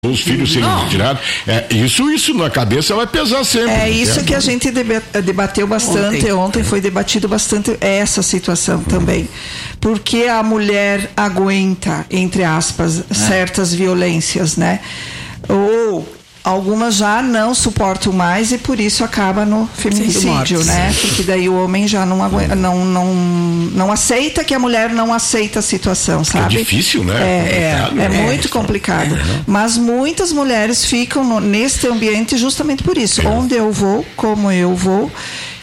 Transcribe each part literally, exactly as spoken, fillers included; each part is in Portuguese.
os filhos serem retirados, é, isso, isso na cabeça vai pesar sempre. É isso é, que a gente debateu bastante ontem. ontem foi debatido bastante essa situação uhum. também, porque a mulher aguenta, entre aspas, é. certas violências, né? Ou algumas já não suportam mais e por isso acaba no feminicídio, né? Porque daí o homem já não, aguenta, não, não, não aceita que a mulher não aceita a situação, sabe? É difícil, né? É, é, é, é muito complicado. É. Mas muitas mulheres ficam no, nesse ambiente justamente por isso. É. Onde eu vou, como eu vou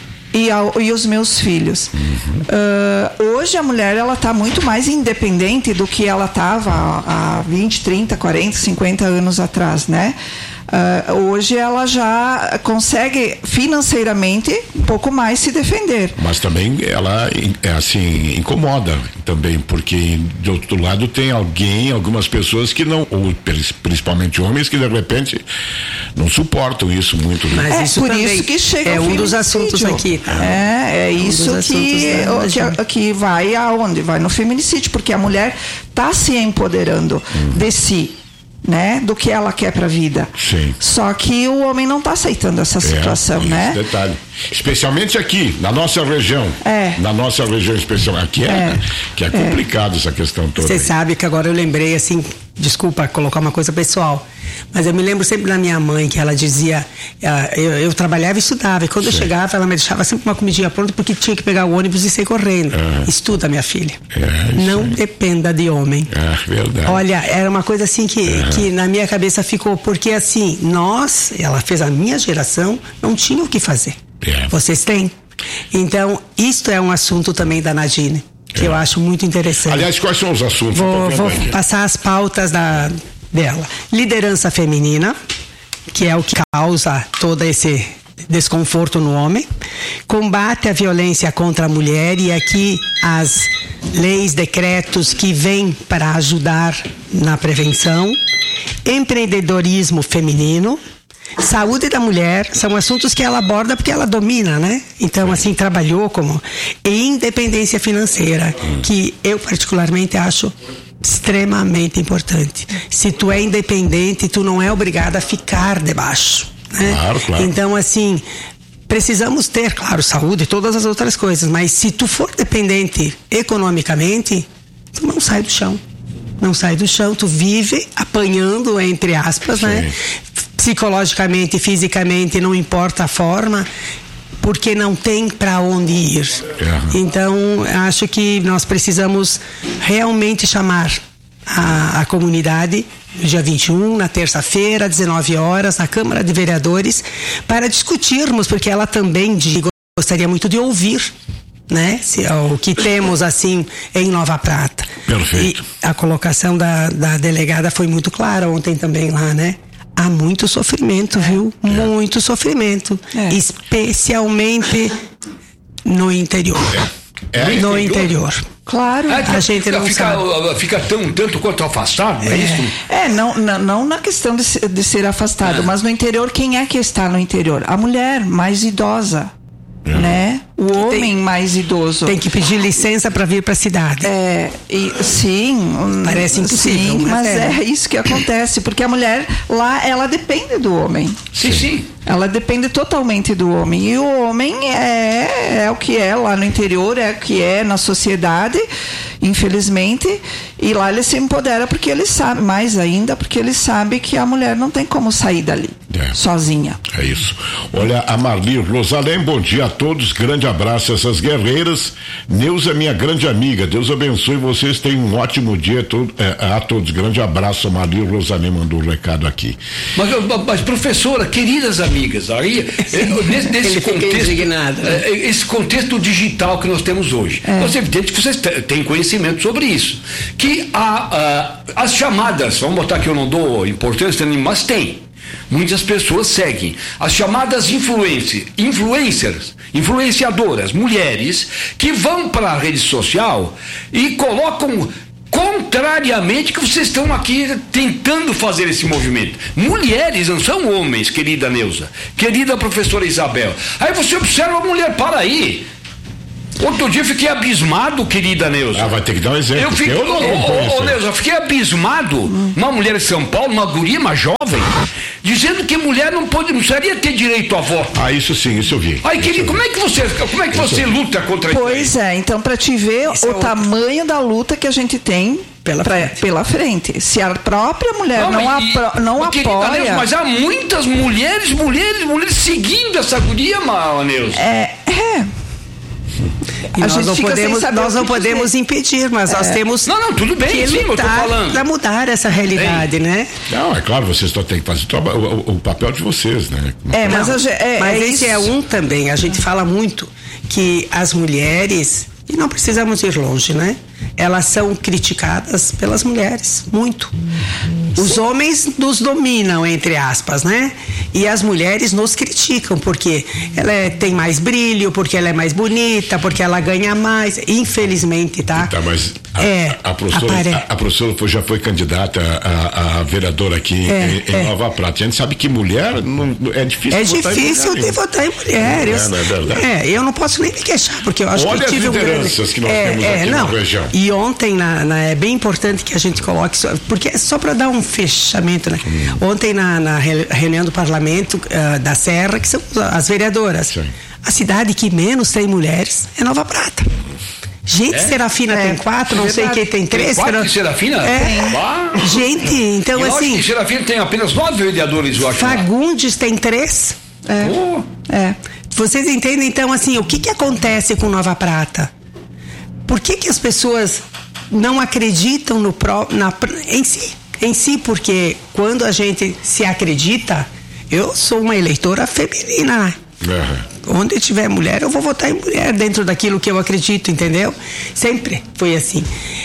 e, ao, e os meus filhos. Uhum. Uh, hoje a mulher ela está muito mais independente do que ela estava há, há vinte, trinta, quarenta, cinquenta anos atrás, né? Uh, hoje ela já consegue financeiramente um pouco mais se defender. Mas também ela é assim, incomoda também, porque do outro lado tem alguém, algumas pessoas que não, ou principalmente homens que de repente não suportam isso muito. Né? Mas é isso por isso que chega é um dos assuntos aqui. Tá? É, é um isso que, que, que vai aonde? Vai no feminicídio, porque a mulher está se empoderando hum. de si. Né, do que ela quer para a vida. Sim. Só que o homem não está aceitando essa situação, é, né? Detalhe. Especialmente aqui, na nossa região. É. Na nossa região especial. Aqui é, é. que é complicado é. essa questão toda. Você sabe que agora eu lembrei, assim, desculpa colocar uma coisa pessoal, mas eu me lembro sempre da minha mãe, que ela dizia, eu, eu trabalhava e estudava, e quando Sim. eu chegava, ela me deixava sempre uma comidinha pronta, porque tinha que pegar o ônibus e sair correndo. É. Estuda, minha filha. É, não aí. dependa de homem. É, verdade. Olha, era uma coisa assim que, é. que na minha cabeça ficou, porque assim, nós, ela fez a minha geração, não tinha o que fazer. É. Vocês têm. Então, isto é um assunto também da Nadine, que é. eu acho muito interessante. Aliás, quais são os assuntos? Vou, vou passar as pautas da, dela. Liderança feminina, que é o que causa todo esse desconforto no homem. Combate à violência contra a mulher, e aqui as leis, decretos que vêm para ajudar na prevenção. Empreendedorismo feminino. Saúde da mulher, são assuntos que ela aborda porque ela domina, né? Então, assim, trabalhou como... E independência financeira, que eu particularmente acho extremamente importante. Se tu é independente, tu não é obrigada a ficar debaixo, né? Claro, claro. Então, assim, precisamos ter, claro, saúde e todas as outras coisas, mas se tu for dependente economicamente, tu não sai do chão. Não sai do chão, tu vive apanhando, entre aspas, Sim. né? Psicologicamente, fisicamente, não importa a forma, porque não tem para onde ir. É. Então, acho que nós precisamos realmente chamar a, a comunidade no dia vinte e um, na terça-feira, dezenove horas, na Câmara de Vereadores, para discutirmos, porque ela também diz, gostaria muito de ouvir, né? Se, o que temos assim em Nova Prata. Perfeito. E a colocação da, da delegada foi muito clara ontem também lá, né? Há muito sofrimento, é, viu? É. Muito sofrimento. É. Especialmente no interior. É. É. No interior. Claro. É, a gente fica, não fica, sabe. Fica tão, tanto quanto afastado, é, é isso? É, não, não, não na questão de, de ser afastado, é. mas no interior, quem é que está no interior? A mulher mais idosa. É. Né? O homem tem, mais idoso tem que pedir licença para vir para a cidade. É, e, sim, parece impossível, sim, mas é. é isso que acontece, porque a mulher lá, ela depende do homem. Sim, sim. Ela depende totalmente do homem, e o homem é, é o que é lá no interior, é o que é na sociedade, infelizmente, e lá ele se empodera porque ele sabe, mais ainda porque ele sabe que a mulher não tem como sair dali é. sozinha. É isso. Olha, a Marli Rosalém, bom dia a todos, grande abraço a essas guerreiras. Neuza, minha grande amiga, Deus abençoe vocês, tenham um ótimo dia todo, é, a todos, grande abraço. A Marli Rosalém mandou um recado aqui. Mas, mas professora, queridas amigas, aí nesse, nesse contexto, né? esse contexto digital que nós temos hoje, é. é evidente que vocês têm conhecimento sobre isso, que a, a, as chamadas, vamos botar que eu não dou importância, mas tem. Muitas pessoas seguem as chamadas influencer, influencers, influenciadoras, mulheres que vão para a rede social e colocam contrariamente que vocês estão aqui tentando fazer esse movimento. Mulheres, não são homens, querida Neuza, querida professora Isabel. Aí você observa a mulher, para aí. Outro dia eu fiquei abismado, querida Neuza. Ah, vai ter que dar um exemplo. Eu fiquei, eu não ô, ô, Neuza, eu fiquei abismado. Hum. Uma mulher de São Paulo, uma guria, uma jovem, dizendo que mulher não pode, não precisaria ter direito a voto. Ah, isso sim, isso eu vi. Aí, querido, como é que você, como é que você luta contra isso? Pois é, então para te ver isso o é tamanho da luta que a gente tem pela, pra, frente. pela frente. Se a própria mulher não, não, e, apro, não apoia... Neuza, mas há muitas mulheres, mulheres, mulheres seguindo essa guria, Neuza. É, é. E nós não podemos, nós não podemos impedir, mas é. nós temos não, não, tudo bem, que sim, lutar para mudar essa realidade, bem. né? Não, é claro, vocês só têm que fazer o, o, o papel de vocês, né? É, mas, não, é, mas é esse é um também. A gente fala muito que as mulheres, e não precisamos ir longe, né? Elas são criticadas pelas mulheres, muito. Os Sim. homens nos dominam, entre aspas, né? E as mulheres nos criticam, porque ela é, tem mais brilho, porque ela é mais bonita, porque ela ganha mais, infelizmente, tá? Tá, mas a, é, a, a professora, apare... a, a professora foi, já foi candidata a, a vereadora aqui é, em, em é. Nova Prata. A gente sabe que mulher não, é difícil É votar difícil em de votar em mulher. É, eu, não é verdade? É, eu não posso nem me queixar, porque eu acho Olha que eu tive as lideranças um grande... que nós é, temos é, aqui não. na região. E ontem, na, na, é bem importante que a gente coloque, porque é só para dar um fechamento, né? Hum. Ontem, na, na reunião do parlamento uh, da Serra, que são as vereadoras, Sim. a cidade que menos tem mulheres é Nova Prata. Gente, é? Serafina é. tem quatro, não é sei quem tem três. Tem quatro que Serafina? É. Gente, então eu assim... acho que Serafina tem apenas nove vereadores, eu acho. Fagundes tem três. É. Oh. é. Vocês entendem, então, assim, o que que acontece com Nova Prata? Por que que as pessoas não acreditam no pró, na, em si? Em si, porque quando a gente se acredita, eu sou uma eleitora feminina. Uhum. Onde tiver mulher, eu vou votar em mulher dentro daquilo que eu acredito, entendeu? Sempre foi assim.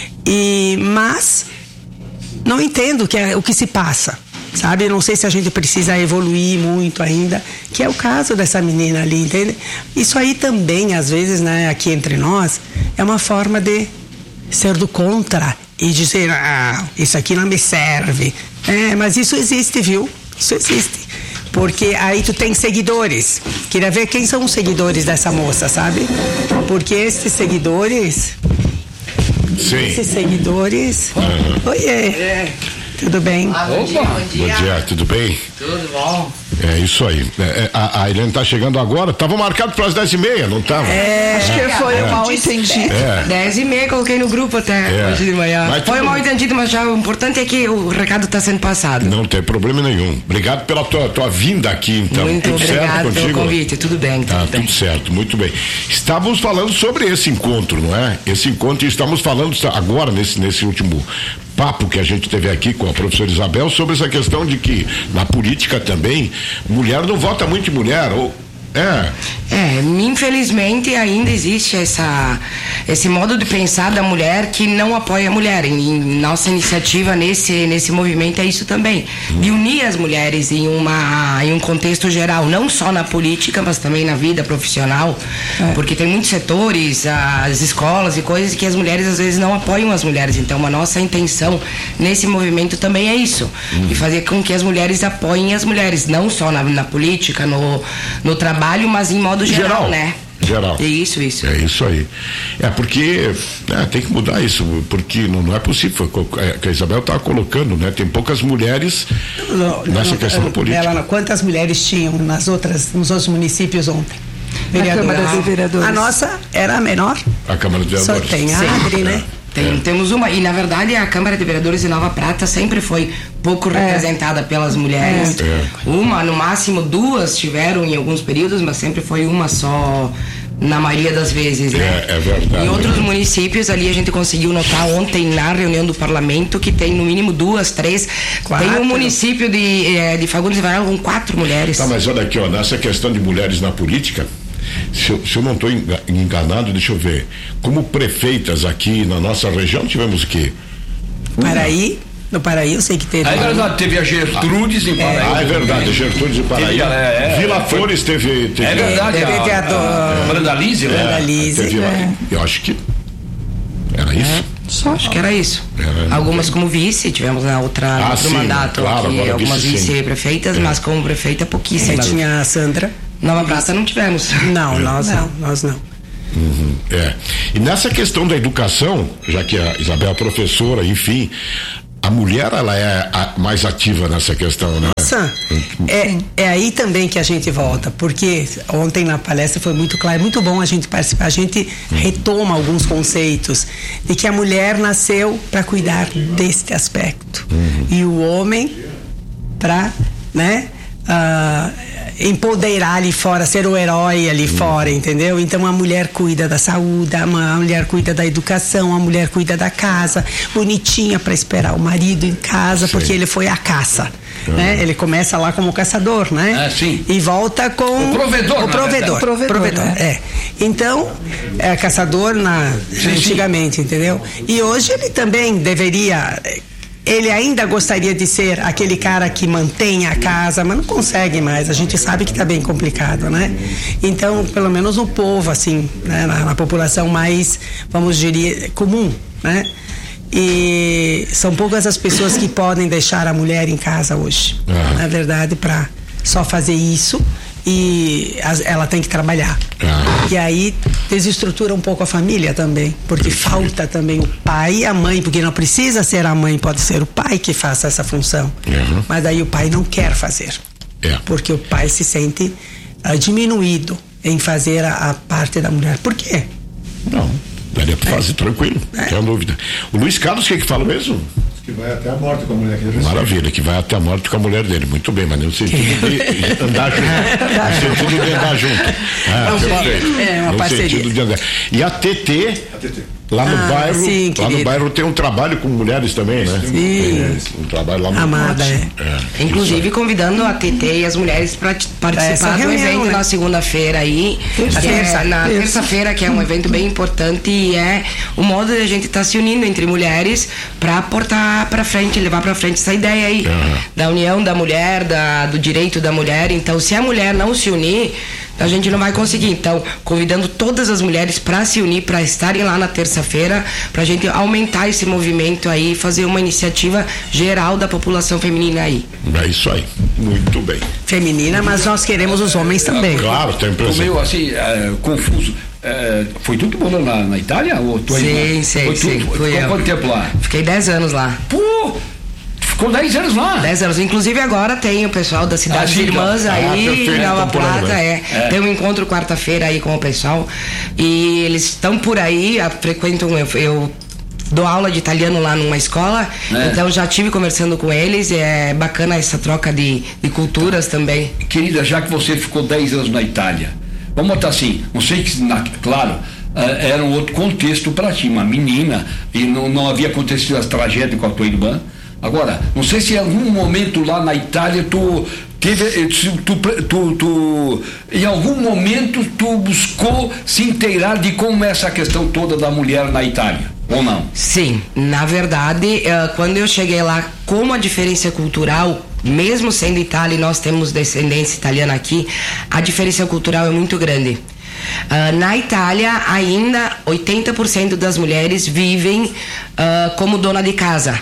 E, mas não entendo que é, o que se passa, sabe? Não sei se a gente precisa evoluir muito ainda, que é o caso dessa menina ali, entende? Isso aí também, às vezes, né, aqui entre nós, é uma forma de ser do contra e dizer, ah, isso aqui não me serve. É, mas isso existe, viu? Isso existe. Porque aí tu tem seguidores. Queria ver quem são os seguidores dessa moça, sabe? Porque esses seguidores... Sim. Esses seguidores... Uhum. Oiê. É. Tudo bem? Ah, bom, dia, bom dia. Bom dia, tudo bem? Tudo bom. É isso aí. É, a, a Irene tá chegando agora. Tava marcado para as dez e meia, não tava? É, acho que foi é. um mal entendido. É. Dez e meia, coloquei no grupo até é. hoje de manhã. Mas foi um mal entendido, mas já o importante é que o recado está sendo passado. Não tem problema nenhum. Obrigado pela tua, tua vinda aqui, então. Muito tudo obrigado certo pelo convite. Tudo bem, tudo tá, bem. Tudo certo, muito bem. Estávamos falando sobre esse encontro, não é? Esse encontro, e estamos falando agora, nesse, nesse último papo que a gente teve aqui com a professora Isabel, sobre essa questão de que na política também, mulher não vota muito em mulher, ou É. É, infelizmente ainda existe essa, esse modo de pensar da mulher que não apoia a mulher. E nossa iniciativa nesse, nesse movimento é isso também, de unir as mulheres em, uma, em um contexto geral, não só na política, mas também na vida profissional, é. Porque tem muitos setores, as escolas e coisas que as mulheres às vezes não apoiam as mulheres. Então a nossa intenção nesse movimento também é isso, hum. de fazer com que as mulheres apoiem as mulheres, não só na, na política, no, no trabalho, mas em modo geral, geral. né? Geral. É isso, isso. É isso aí. É porque é, tem que mudar isso, porque não, não é possível, é, que a Isabel está colocando, né? Tem poucas mulheres não, nessa não, questão não, da política. Ela, quantas mulheres tinham nas outras, nos outros municípios ontem? Na Câmara de Vereadores. A nossa era a menor. A Câmara de Vereadores. Só tem a Adri, né? Tem, é. Temos uma, e na verdade a Câmara de Vereadores de Nova Prata sempre foi pouco é. representada pelas mulheres. É. Uma, no máximo duas tiveram em alguns períodos, mas sempre foi uma só na maioria das vezes, né? É, é verdade. Em outros municípios ali a gente conseguiu notar ontem na reunião do parlamento que tem no mínimo duas, três. Quatro. Tem um município de, é, de Fagundes e Varal com quatro mulheres. Tá, mas olha aqui, ó, nessa questão de mulheres na política, Se eu, se eu não estou enganado, deixa eu ver. Como prefeitas aqui na nossa região, tivemos o quê? Paraí, no Paraí eu sei que teve. É verdade, teve a Gertrudes ah, em Paraí. Ah, é verdade, a Gertrudes em Paraí. É, é, Vila é, Flores foi, teve, teve. É verdade, teve, teve a, a, a Brandalize, né? Brandalize, teve lá, é. Eu acho que era isso. É. Só acho que era isso. Era, algumas como vice, tivemos na outra ah, outro sim, mandato claro, aqui, algumas vice-prefeitas, é. mas como prefeita pouquíssimas. É, tinha a Sandra. Nova Prata não tivemos. Não, nós não, nós não. Uhum, é. E nessa questão da educação, já que a Isabel é professora, enfim, a mulher, ela é a mais ativa nessa questão, né? Nossa, é, é aí também que a gente volta, porque ontem na palestra foi muito claro, é muito bom a gente participar, a gente retoma alguns conceitos de que a mulher nasceu para cuidar deste aspecto, uhum. e o homem para, né, uh, empoderar ali fora, ser o herói ali uhum. fora, entendeu? Então a mulher cuida da saúde, a mulher cuida da educação, a mulher cuida da casa, bonitinha para esperar o marido em casa, sim. porque ele foi à caça, uhum. né? Ele começa lá como caçador, né? Ah, sim. E volta com o provedor, o provedor, provedor, provedor né? é. Então é caçador na sim, antigamente, sim. entendeu? E hoje ele também deveria, ele ainda gostaria de ser aquele cara que mantém a casa, mas não consegue mais. A gente sabe que está bem complicado, né? Então, pelo menos no povo, assim, né? na, na população mais, vamos dizer, comum, né? E são poucas as pessoas que podem deixar a mulher em casa hoje, uhum. na verdade, para só fazer isso. E as, ela tem que trabalhar. Ah. E aí desestrutura um pouco a família também, porque falta também o pai e a mãe, porque não precisa ser a mãe, pode ser o pai que faça essa função. Uhum. Mas aí o pai não quer fazer, é. porque o pai se sente uh, diminuído em fazer a, a parte da mulher. Por quê? Não, daria para fazer é. tranquilo, não é. tem dúvida. O Luiz Carlos, o que é que fala mesmo? Que vai até a morte com a mulher dele. Maravilha, que vai até a morte com a mulher dele. Muito bem, mas no sentido de andar junto. No sentido de andar junto. Ah, é, perfeito. É uma no parceria. Sentido de andar. E a T T, a T T. lá no ah, bairro, sim, lá no bairro tem um trabalho com mulheres também, né? Sim. Um trabalho lá no Amada, é. é. Inclusive convidando a T T e as mulheres para participar do evento, né? Na segunda-feira aí, que é, na terça-feira, que é um evento bem importante e é o modo de a gente estar tá se unindo entre mulheres para aportar para frente, levar para frente essa ideia aí uhum. da união da mulher, da, do direito da mulher. Então, se a mulher não se unir, a gente não vai conseguir. Então, convidando todas as mulheres para se unir, para estarem lá na terça-feira, para a gente aumentar esse movimento aí, fazer uma iniciativa geral da população feminina aí. É isso aí, muito bem. Feminina, mas nós queremos os homens também. Claro, tem impressão. Meio assim, é, confuso. É, foi tudo bom na, na Itália? Ou tua sim, irmã? sim, foi sim. Tudo? Fui Ficou eu. quanto tempo lá? Fiquei dez anos lá. Pô! Ficou dez anos lá? dez anos. Inclusive agora tem o pessoal da Cidade ah, sim, Irmãs ah, aí, em Nova Plata, é. é. Tem um encontro quarta-feira aí com o pessoal. E eles estão por aí, frequentam, eu, eu dou aula de italiano lá numa escola, é. então já estive conversando com eles, é bacana essa troca de, de culturas também. Querida, já que você ficou dez anos na Itália, vamos botar assim, não sei que, na, claro, uh, era um outro contexto para ti, uma menina, e não, não havia acontecido as tragédias com a tua irmã. Agora, não sei se em algum momento lá na Itália tu teve, tu, tu, tu, em algum momento tu buscou se inteirar de como é essa questão toda da mulher na Itália, ou não? Sim, na verdade, quando eu cheguei lá, como a diferença cultural, mesmo sendo Itália e nós temos descendência italiana aqui, a diferença cultural é muito grande. Uh, na Itália, ainda oitenta por cento das mulheres vivem uh, como dona de casa.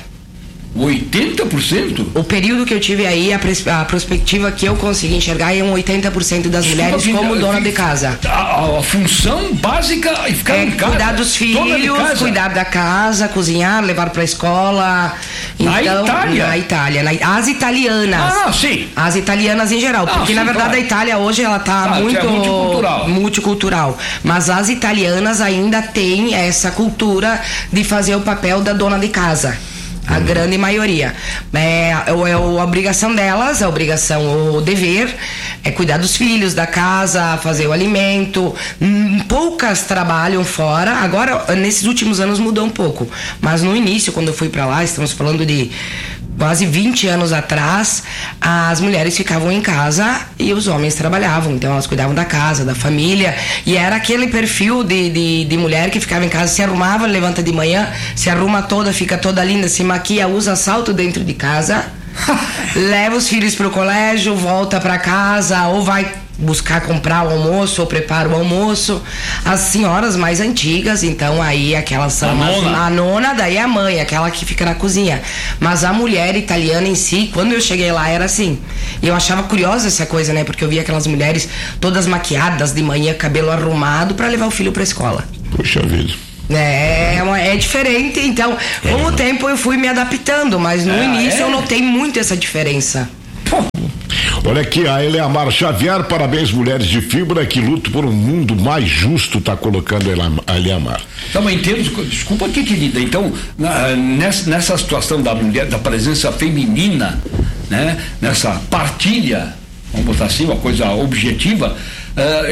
oitenta por cento? O período que eu tive aí, a, pres- a perspectiva que eu consegui enxergar é um oitenta por cento das mulheres Sim, como dona de casa. A, a, a função básica é ficar é em casa. Cuidar dos filhos, cuidar da casa, cozinhar, levar para a escola. Na então, Itália? Na Itália. Na, as italianas. Ah, sim. As italianas em geral. Ah, porque sim, na verdade claro. a Itália hoje ela está ah, muito é multicultural. multicultural. Mas as italianas ainda têm essa cultura de fazer o papel da dona de casa. A uhum. grande maioria. É, é, é a obrigação delas, a obrigação, o dever é cuidar dos filhos, da casa, fazer o alimento. Hum, poucas trabalham fora. Agora, nesses últimos anos mudou um pouco. Mas no início, quando eu fui pra lá, estamos falando de quase vinte anos atrás, as mulheres ficavam em casa e os homens trabalhavam. Então elas cuidavam da casa, da família. E era aquele perfil de, de, de mulher que ficava em casa, se arrumava, levanta de manhã, se arruma toda, fica toda linda, se maquia, usa salto dentro de casa leva os filhos pro colégio, volta para casa, ou vai buscar comprar o almoço ou prepara o almoço. As senhoras mais antigas, então aí aquelas são a nona. a nona, daí a mãe, aquela que fica na cozinha. Mas a mulher italiana em si, quando eu cheguei lá era assim. E eu achava curiosa essa coisa, né? Porque eu via aquelas mulheres todas maquiadas de manhã, cabelo arrumado para levar o filho para escola. Puxa vida. É, é diferente, então com o tempo eu fui me adaptando, mas no é, início é. eu notei muito essa diferença. Olha aqui, a Eleamar Xavier, parabéns, mulheres de fibra que lutam por um mundo mais justo, tá colocando a Eleamar. Então, em termos, desculpa aqui, querida, então, na, nessa, nessa situação da mulher, da presença feminina, né, nessa partilha, vamos botar assim, uma coisa objetiva, uh,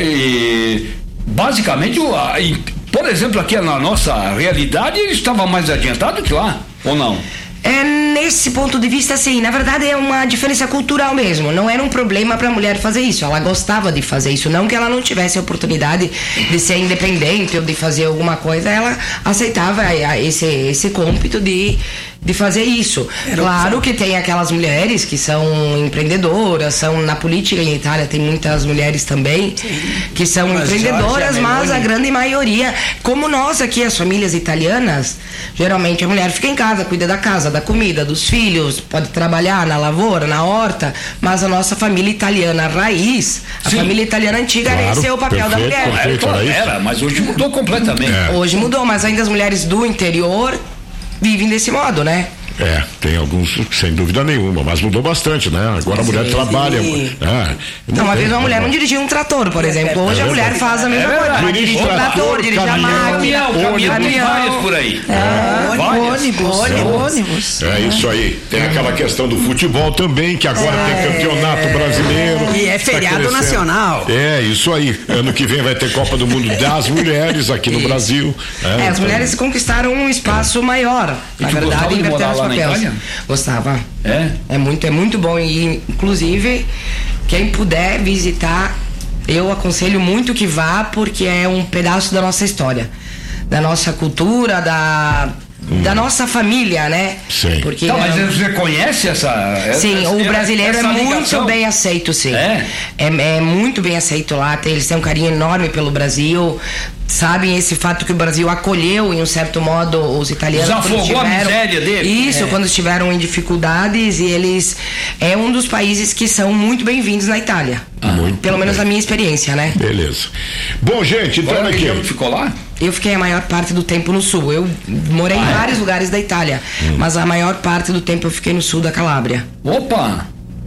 e, basicamente, a, por exemplo, aqui na nossa realidade, ele estava mais adiantado que lá, ou não? É, nesse ponto de vista, sim, na verdade é uma diferença cultural mesmo, não era um problema para a mulher fazer isso, ela gostava de fazer isso, não que ela não tivesse a oportunidade de ser independente ou de fazer alguma coisa, ela aceitava esse, esse cômpito de, de fazer isso. Claro que tem aquelas mulheres que são empreendedoras, são na política em Itália tem muitas mulheres também, que são mas empreendedoras, mas a grande maioria, como nós aqui, as famílias italianas, geralmente a mulher fica em casa, cuida da casa, da comida, dos filhos, pode trabalhar na lavoura, na horta, mas a nossa família italiana raiz, a Sim. família italiana antiga, claro, esse é o papel perfeito, da mulher. Perfeito, era, era, mas hoje mudou completamente. É. Hoje mudou, mas ainda as mulheres do interior vivem desse modo, né? É, tem alguns, sem dúvida nenhuma, mas mudou bastante, né? Agora a mulher sim, trabalha. Sim. É, não, uma vez uma mulher não dirigia um trator, por exemplo. Hoje é, a mulher faz a mesma é, coisa. Ela dirige um trator, dirige a máquina. Caminhão, várias por aí. É, é, ônibus, ônibus, ônibus. É isso aí. Tem aquela questão do futebol também, que agora é, tem campeonato brasileiro. E é feriado tá nacional. É, isso aí. Ano que vem vai ter Copa do Mundo das Mulheres aqui no Brasil. É, é as então... mulheres conquistaram um espaço maior. Na verdade, inverteram os papéis. Gostava. É? É muito, é muito bom. E, inclusive, quem puder visitar, eu aconselho muito que vá, porque é um pedaço da nossa história, da nossa cultura, da, hum. da nossa família, né? Sim. Porque tá, mas você conhece essa. essa sim, essa, o brasileiro é muito ligação? bem aceito, sim. É? É, é muito bem aceito lá. Eles têm um carinho enorme pelo Brasil. Sabem esse fato que o Brasil acolheu, em um certo modo, os italianos. Desafogou tiveram, a miséria deles. Isso, é. quando estiveram em dificuldades, e eles é um dos países que são muito bem-vindos na Itália. Ah, muito Pelo bem. menos a minha experiência, né? Beleza. Bom, gente, então Agora, aqui. Ficou lá? Eu fiquei a maior parte do tempo no sul. Eu morei ah, em vários é? lugares da Itália, hum. mas a maior parte do tempo eu fiquei no sul da Calábria. Opa!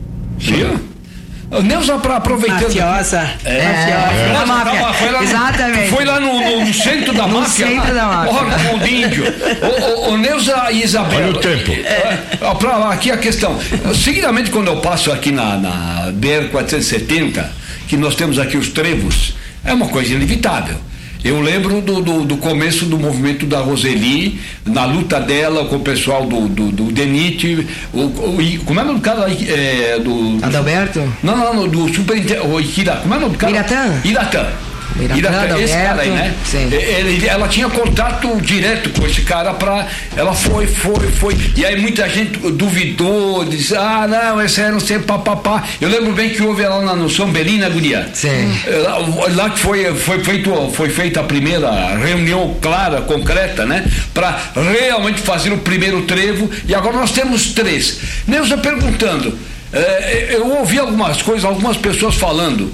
Sim. Neuza, para aproveitando. Mafiosa. É, é, é, máfia. Não, foi lá, exatamente. Foi lá no, no, no centro da no máfia. No centro da máfia. Órgão do índio. Ô, Neuza e Isabel. Olha o tempo. É, pra, aqui a questão. Seguidamente, quando eu passo aqui na, na B R quatrocentos e setenta, que nós temos aqui os trevos, é uma coisa inevitável. Eu lembro do, do, do começo do movimento da Roseli, na luta dela com o pessoal do, do, do DENIT, o, o, como é o nome do cara? É, do, Adalberto? Não, não, não, do superintendente, como é o nome do cara? Iratã? Iratã. Iratã, esse cara aí, né? Sim. Ele, ela tinha contato direto com esse cara pra. Ela foi, foi, foi. E aí muita gente duvidou, disse, ah, não, esse aí não sei, papapá. Eu lembro bem que houve lá no São Belina, Guria. Sim. Lá, lá que foi, foi, feito, foi feita a primeira reunião clara, concreta, né? Pra realmente fazer o primeiro trevo. E agora nós temos três. Neuza perguntando, eh, eu ouvi algumas coisas, algumas pessoas falando.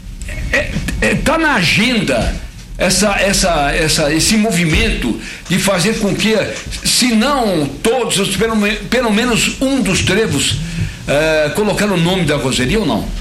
É, é, tá na agenda essa, essa, essa, esse movimento de fazer com que, se não todos, pelo, pelo menos um dos trevos, é, colocar o nome da Roseli ou não?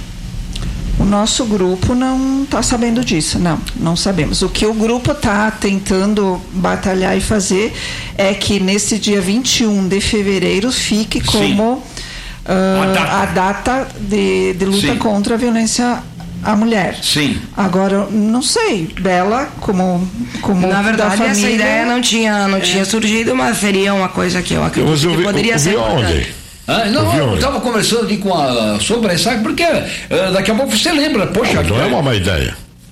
O nosso grupo não está sabendo disso, não, não sabemos. O que o grupo está tentando batalhar e fazer é que nesse dia vinte e um de fevereiro fique como uh, a data, a data de, de luta Sim. contra a violência a mulher. Sim. Agora, não sei, Bela, como, como na verdade, da essa família, ideia não tinha, não é. tinha surgido, mas seria uma coisa que eu acredito eu que vi, poderia eu, ser. Onde? Ah, não, eu estava conversando aqui com a sobre essa, porque uh, daqui a pouco você lembra, poxa. Não, não é uma má ideia.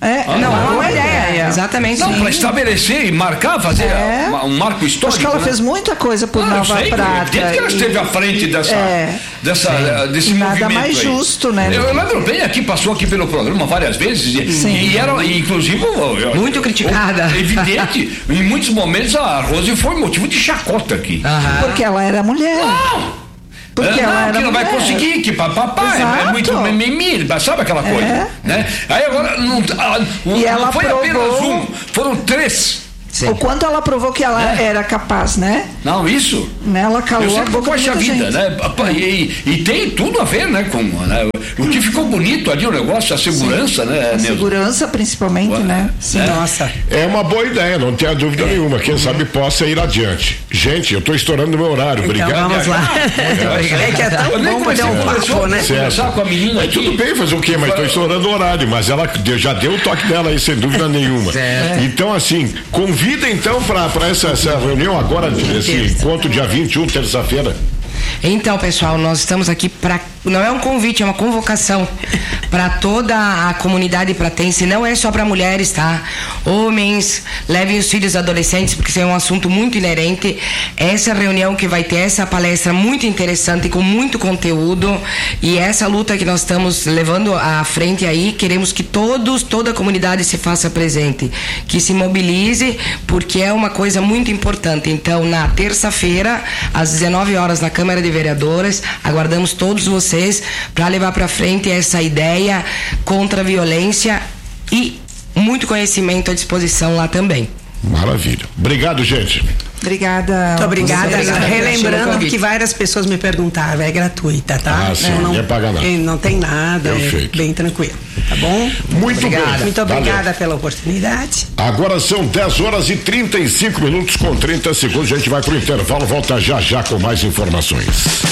É, ah, não, é uma ideia. ideia. Exatamente. Não, para estabelecer e marcar, fazer é. a, um marco histórico. Acho que ela né? fez muita coisa por ah, Nova sei, Prata. Desde que ela e... esteve à frente dessa, é. dessa, desse e movimento. Nada mais aí. justo, né? Eu, eu lembro bem aqui, passou aqui pelo programa várias vezes. E, e era, inclusive, muito criticada. Evidente, em muitos momentos a Rose foi motivo de chacota aqui. Aham. Porque ela era mulher. Não! Porque é, ela não, era que não mulher. vai conseguir, que papai é muito mimimi, sabe aquela coisa, é. né? Aí agora não, não, e ela não foi provou... apenas um, foram três. Sim. O quanto ela provou que ela é. era capaz, né? Não, isso. Né? Ela calou eu a boca de muita vida, gente. né? E, e tem tudo a ver, né? Com, né? O que ficou bonito ali, o negócio, a segurança, Sim. né? A segurança, principalmente, Ué. né? Sim. É. Nossa. É uma boa ideia, não tenha dúvida é. nenhuma. Quem sabe possa ir adiante. Gente, eu estou estourando meu horário. Então, Obrigado. Vamos lá. É, é que é tão bom poder um papo, né? Conversar com a menina mas aqui. Tudo bem fazer o quê? Mas estou estourando o horário. Mas ela já deu o toque dela aí, sem dúvida nenhuma. Certo. Então, assim, convida então para para essa, essa reunião agora, esse encontro dia vinte e um, terça-feira. Então, pessoal, nós estamos aqui para, não é um convite, é uma convocação para toda a comunidade pratense, não é só para mulheres, tá? Homens, levem os filhos adolescentes, porque isso é um assunto muito inerente. Essa reunião que vai ter essa palestra muito interessante, com muito conteúdo, e essa luta que nós estamos levando à frente aí, queremos que todos, toda a comunidade se faça presente, que se mobilize, porque é uma coisa muito importante. Então, na terça-feira, às dezenove horas, na Câmara de Vereadoras, aguardamos todos vocês para levar para frente essa ideia contra a violência e muito conhecimento à disposição lá também. Maravilha. Obrigado, gente. Obrigada. Muito obrigada. Obrigada. Relembrando que várias pessoas me perguntaram, é gratuita, tá? Ah, sim, não, não ia pagar nada. Não tem nada, Perfeito. É bem tranquilo, tá bom? Muito obrigada. bem. Muito obrigada Valeu. pela oportunidade. Agora são dez horas e trinta e cinco minutos com trinta segundos. A gente vai pro intervalo, volta já já com mais informações.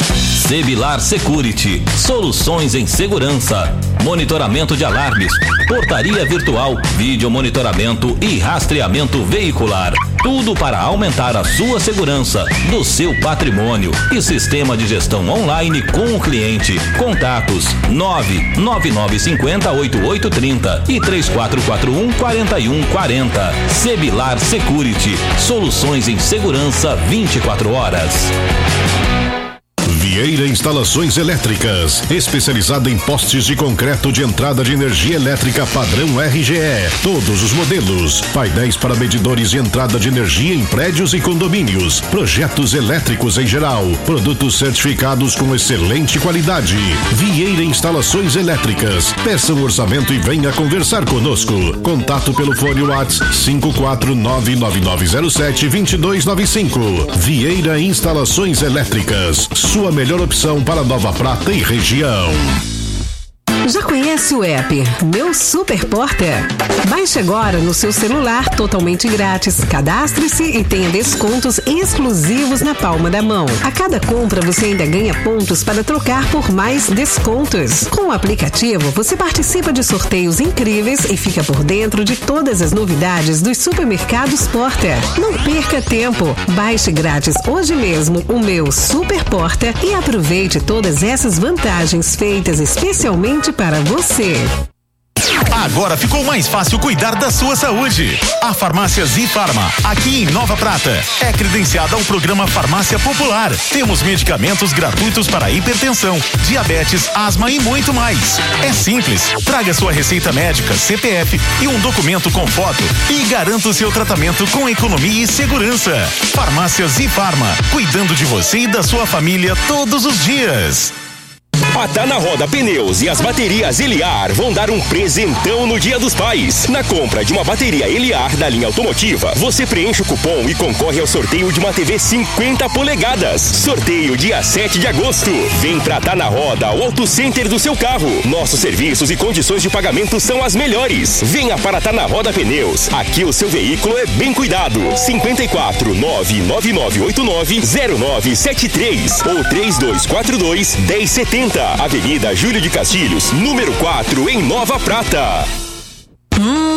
Sebilar Security, soluções em segurança, monitoramento de alarmes, portaria virtual, vídeo monitoramento e rastreamento veicular. Tudo para aumentar a sua segurança do seu patrimônio e sistema de gestão online com o cliente. Contatos nove nove nove cinco zero oito oito três zero e três quatro quatro um quatro um quatro zero. Sebilar Security, soluções em segurança vinte e quatro horas. Vieira Instalações Elétricas, especializada em postes de concreto de entrada de energia elétrica padrão R G E. Todos os modelos, painéis para medidores de entrada de energia em prédios e condomínios, projetos elétricos em geral, produtos certificados com excelente qualidade. Vieira Instalações Elétricas. Peça um orçamento e venha conversar conosco. Contato pelo fone WhatsApp cinco quatro nove nove nove zero sete dois dois nove cinco. Vieira Instalações Elétricas. Sua melhor opção para Nova Prata e região. Já conhece o app Meu Super Porter? Baixe agora no seu celular totalmente grátis. Cadastre-se e tenha descontos exclusivos na palma da mão. A cada compra você ainda ganha pontos para trocar por mais descontos. Com o aplicativo você participa de sorteios incríveis e fica por dentro de todas as novidades dos supermercados Porter. Não perca tempo. Baixe grátis hoje mesmo o Meu Super Porter e aproveite todas essas vantagens feitas especialmente para você. Agora ficou mais fácil cuidar da sua saúde. A Farmácia Zifarma, aqui em Nova Prata, é credenciada ao programa Farmácia Popular. Temos medicamentos gratuitos para hipertensão, diabetes, asma e muito mais. É simples. Traga sua receita médica, C P F e um documento com foto e garanta o seu tratamento com economia e segurança. Farmácia Zifarma, cuidando de você e da sua família todos os dias. A Tá na Roda Pneus e as baterias Eliar vão dar um presentão no Dia dos Pais. Na compra de uma bateria Eliar da linha automotiva, você preenche o cupom e concorre ao sorteio de uma T V cinquenta polegadas. Sorteio dia sete de agosto. Vem pra Tá na Roda, o Auto Center do seu carro. Nossos serviços e condições de pagamento são as melhores. Venha para Tá na Roda Pneus. Aqui o seu veículo é bem cuidado. cinquenta e quatro, nove nove nove oito nove, zero nove sete três ou três dois quatro dois, um zero sete zero. Avenida Júlio de Castilhos, número quatro, em Nova Prata. Hum.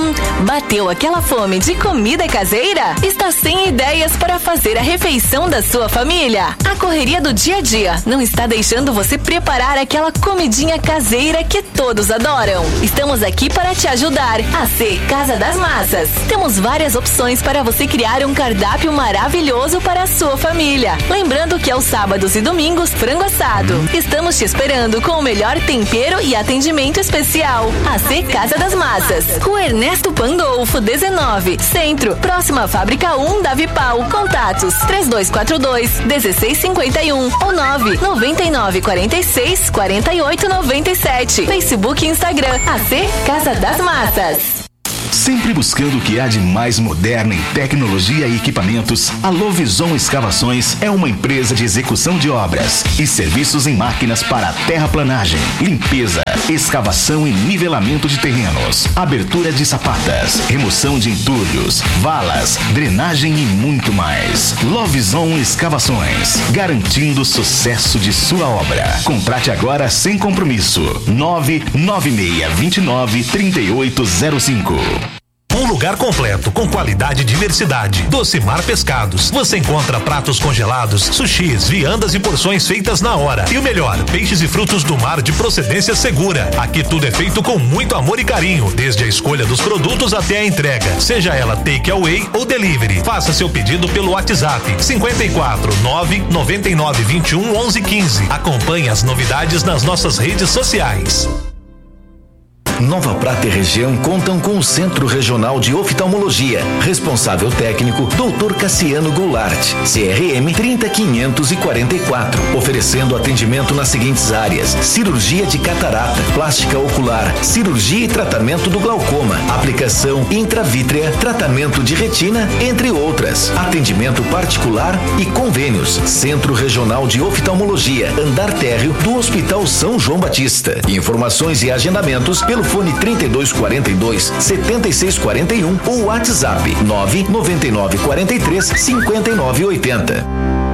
Hum, bateu aquela fome de comida caseira? Está sem ideias para fazer a refeição da sua família? A correria do dia a dia não está deixando você preparar aquela comidinha caseira que todos adoram? Estamos aqui para te ajudar. A C Casa das Massas. Temos várias opções para você criar um cardápio maravilhoso para a sua família. Lembrando que aos sábados e domingos, frango assado. Estamos te esperando com o melhor tempero e atendimento especial. A C Casa das Massas. Rua Ernesto Pandolfo, dezenove, Centro, próxima à Fábrica um da Vipal. Contatos três dois quatro dois, um seis cinco um ou nove nove nove quatro seis quatro oito nove sete. Facebook e Instagram. A C Casa das Massas. Sempre buscando o que há de mais moderno em tecnologia e equipamentos, a Lovison Escavações é uma empresa de execução de obras e serviços em máquinas para terraplanagem, limpeza, escavação e nivelamento de terrenos, abertura de sapatas, remoção de entulhos, valas, drenagem e muito mais. Lovison Escavações, garantindo o sucesso de sua obra. Contrate agora sem compromisso. nove nove seis dois nove, três oito zero cinco. Um lugar completo, com qualidade e diversidade. Docimar Pescados. Você encontra pratos congelados, sushis, viandas e porções feitas na hora. E o melhor, peixes e frutos do mar de procedência segura. Aqui tudo é feito com muito amor e carinho, desde a escolha dos produtos até a entrega, seja ela take away ou delivery. Faça seu pedido pelo WhatsApp cinco quatro nove nove nove dois um onze quinze. Acompanhe as novidades nas nossas redes sociais. Nova Prata e região contam com o Centro Regional de Oftalmologia. Responsável técnico, doutor Cassiano Goulart, C R M trinta quinhentos e quarenta e quatro. Oferecendo atendimento nas seguintes áreas: cirurgia de catarata, plástica ocular, cirurgia e tratamento do glaucoma, aplicação intravítrea, tratamento de retina, entre outras. Atendimento particular e convênios. Centro Regional de Oftalmologia, andar térreo do Hospital São João Batista. Informações e agendamentos pelo fone trinta e dois quarenta e dois, setenta e seis quarenta e um ou WhatsApp nove nove nove quatro três, cinco nove oito zero.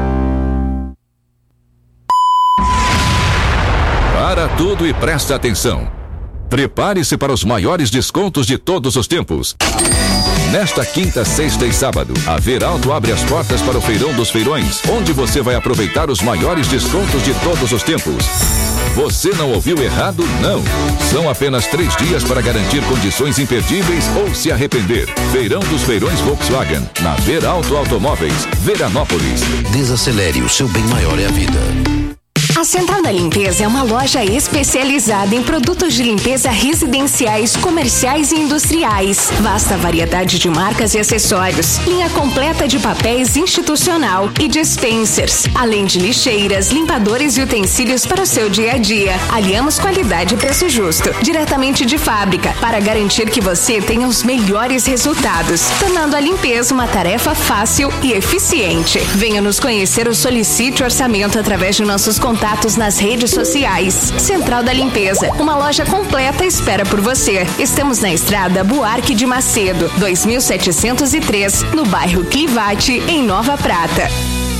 Para tudo e presta atenção. Prepare-se para os maiores descontos de todos os tempos. Nesta quinta, sexta e sábado, a Veralto abre as portas para o Feirão dos Feirões, onde você vai aproveitar os maiores descontos de todos os tempos. Você não ouviu errado, não. São apenas três dias para garantir condições imperdíveis ou se arrepender. Feirão dos Feirões Volkswagen, na Veralto Automóveis, Veranópolis. Desacelere, o seu bem maior é a vida. A Central da Limpeza é uma loja especializada em produtos de limpeza residenciais, comerciais e industriais. Vasta variedade de marcas e acessórios. Linha completa de papéis institucional e dispensers. Além de lixeiras, limpadores e utensílios para o seu dia a dia. Aliamos qualidade e preço justo. Diretamente de fábrica, para garantir que você tenha os melhores resultados. Tornando a limpeza uma tarefa fácil e eficiente. Venha nos conhecer ou solicite orçamento através de nossos contatos nas redes sociais. Central da Limpeza, uma loja completa espera por você. Estamos na estrada Buarque de Macedo, dois mil setecentos e três, no bairro Clivate, em Nova Prata.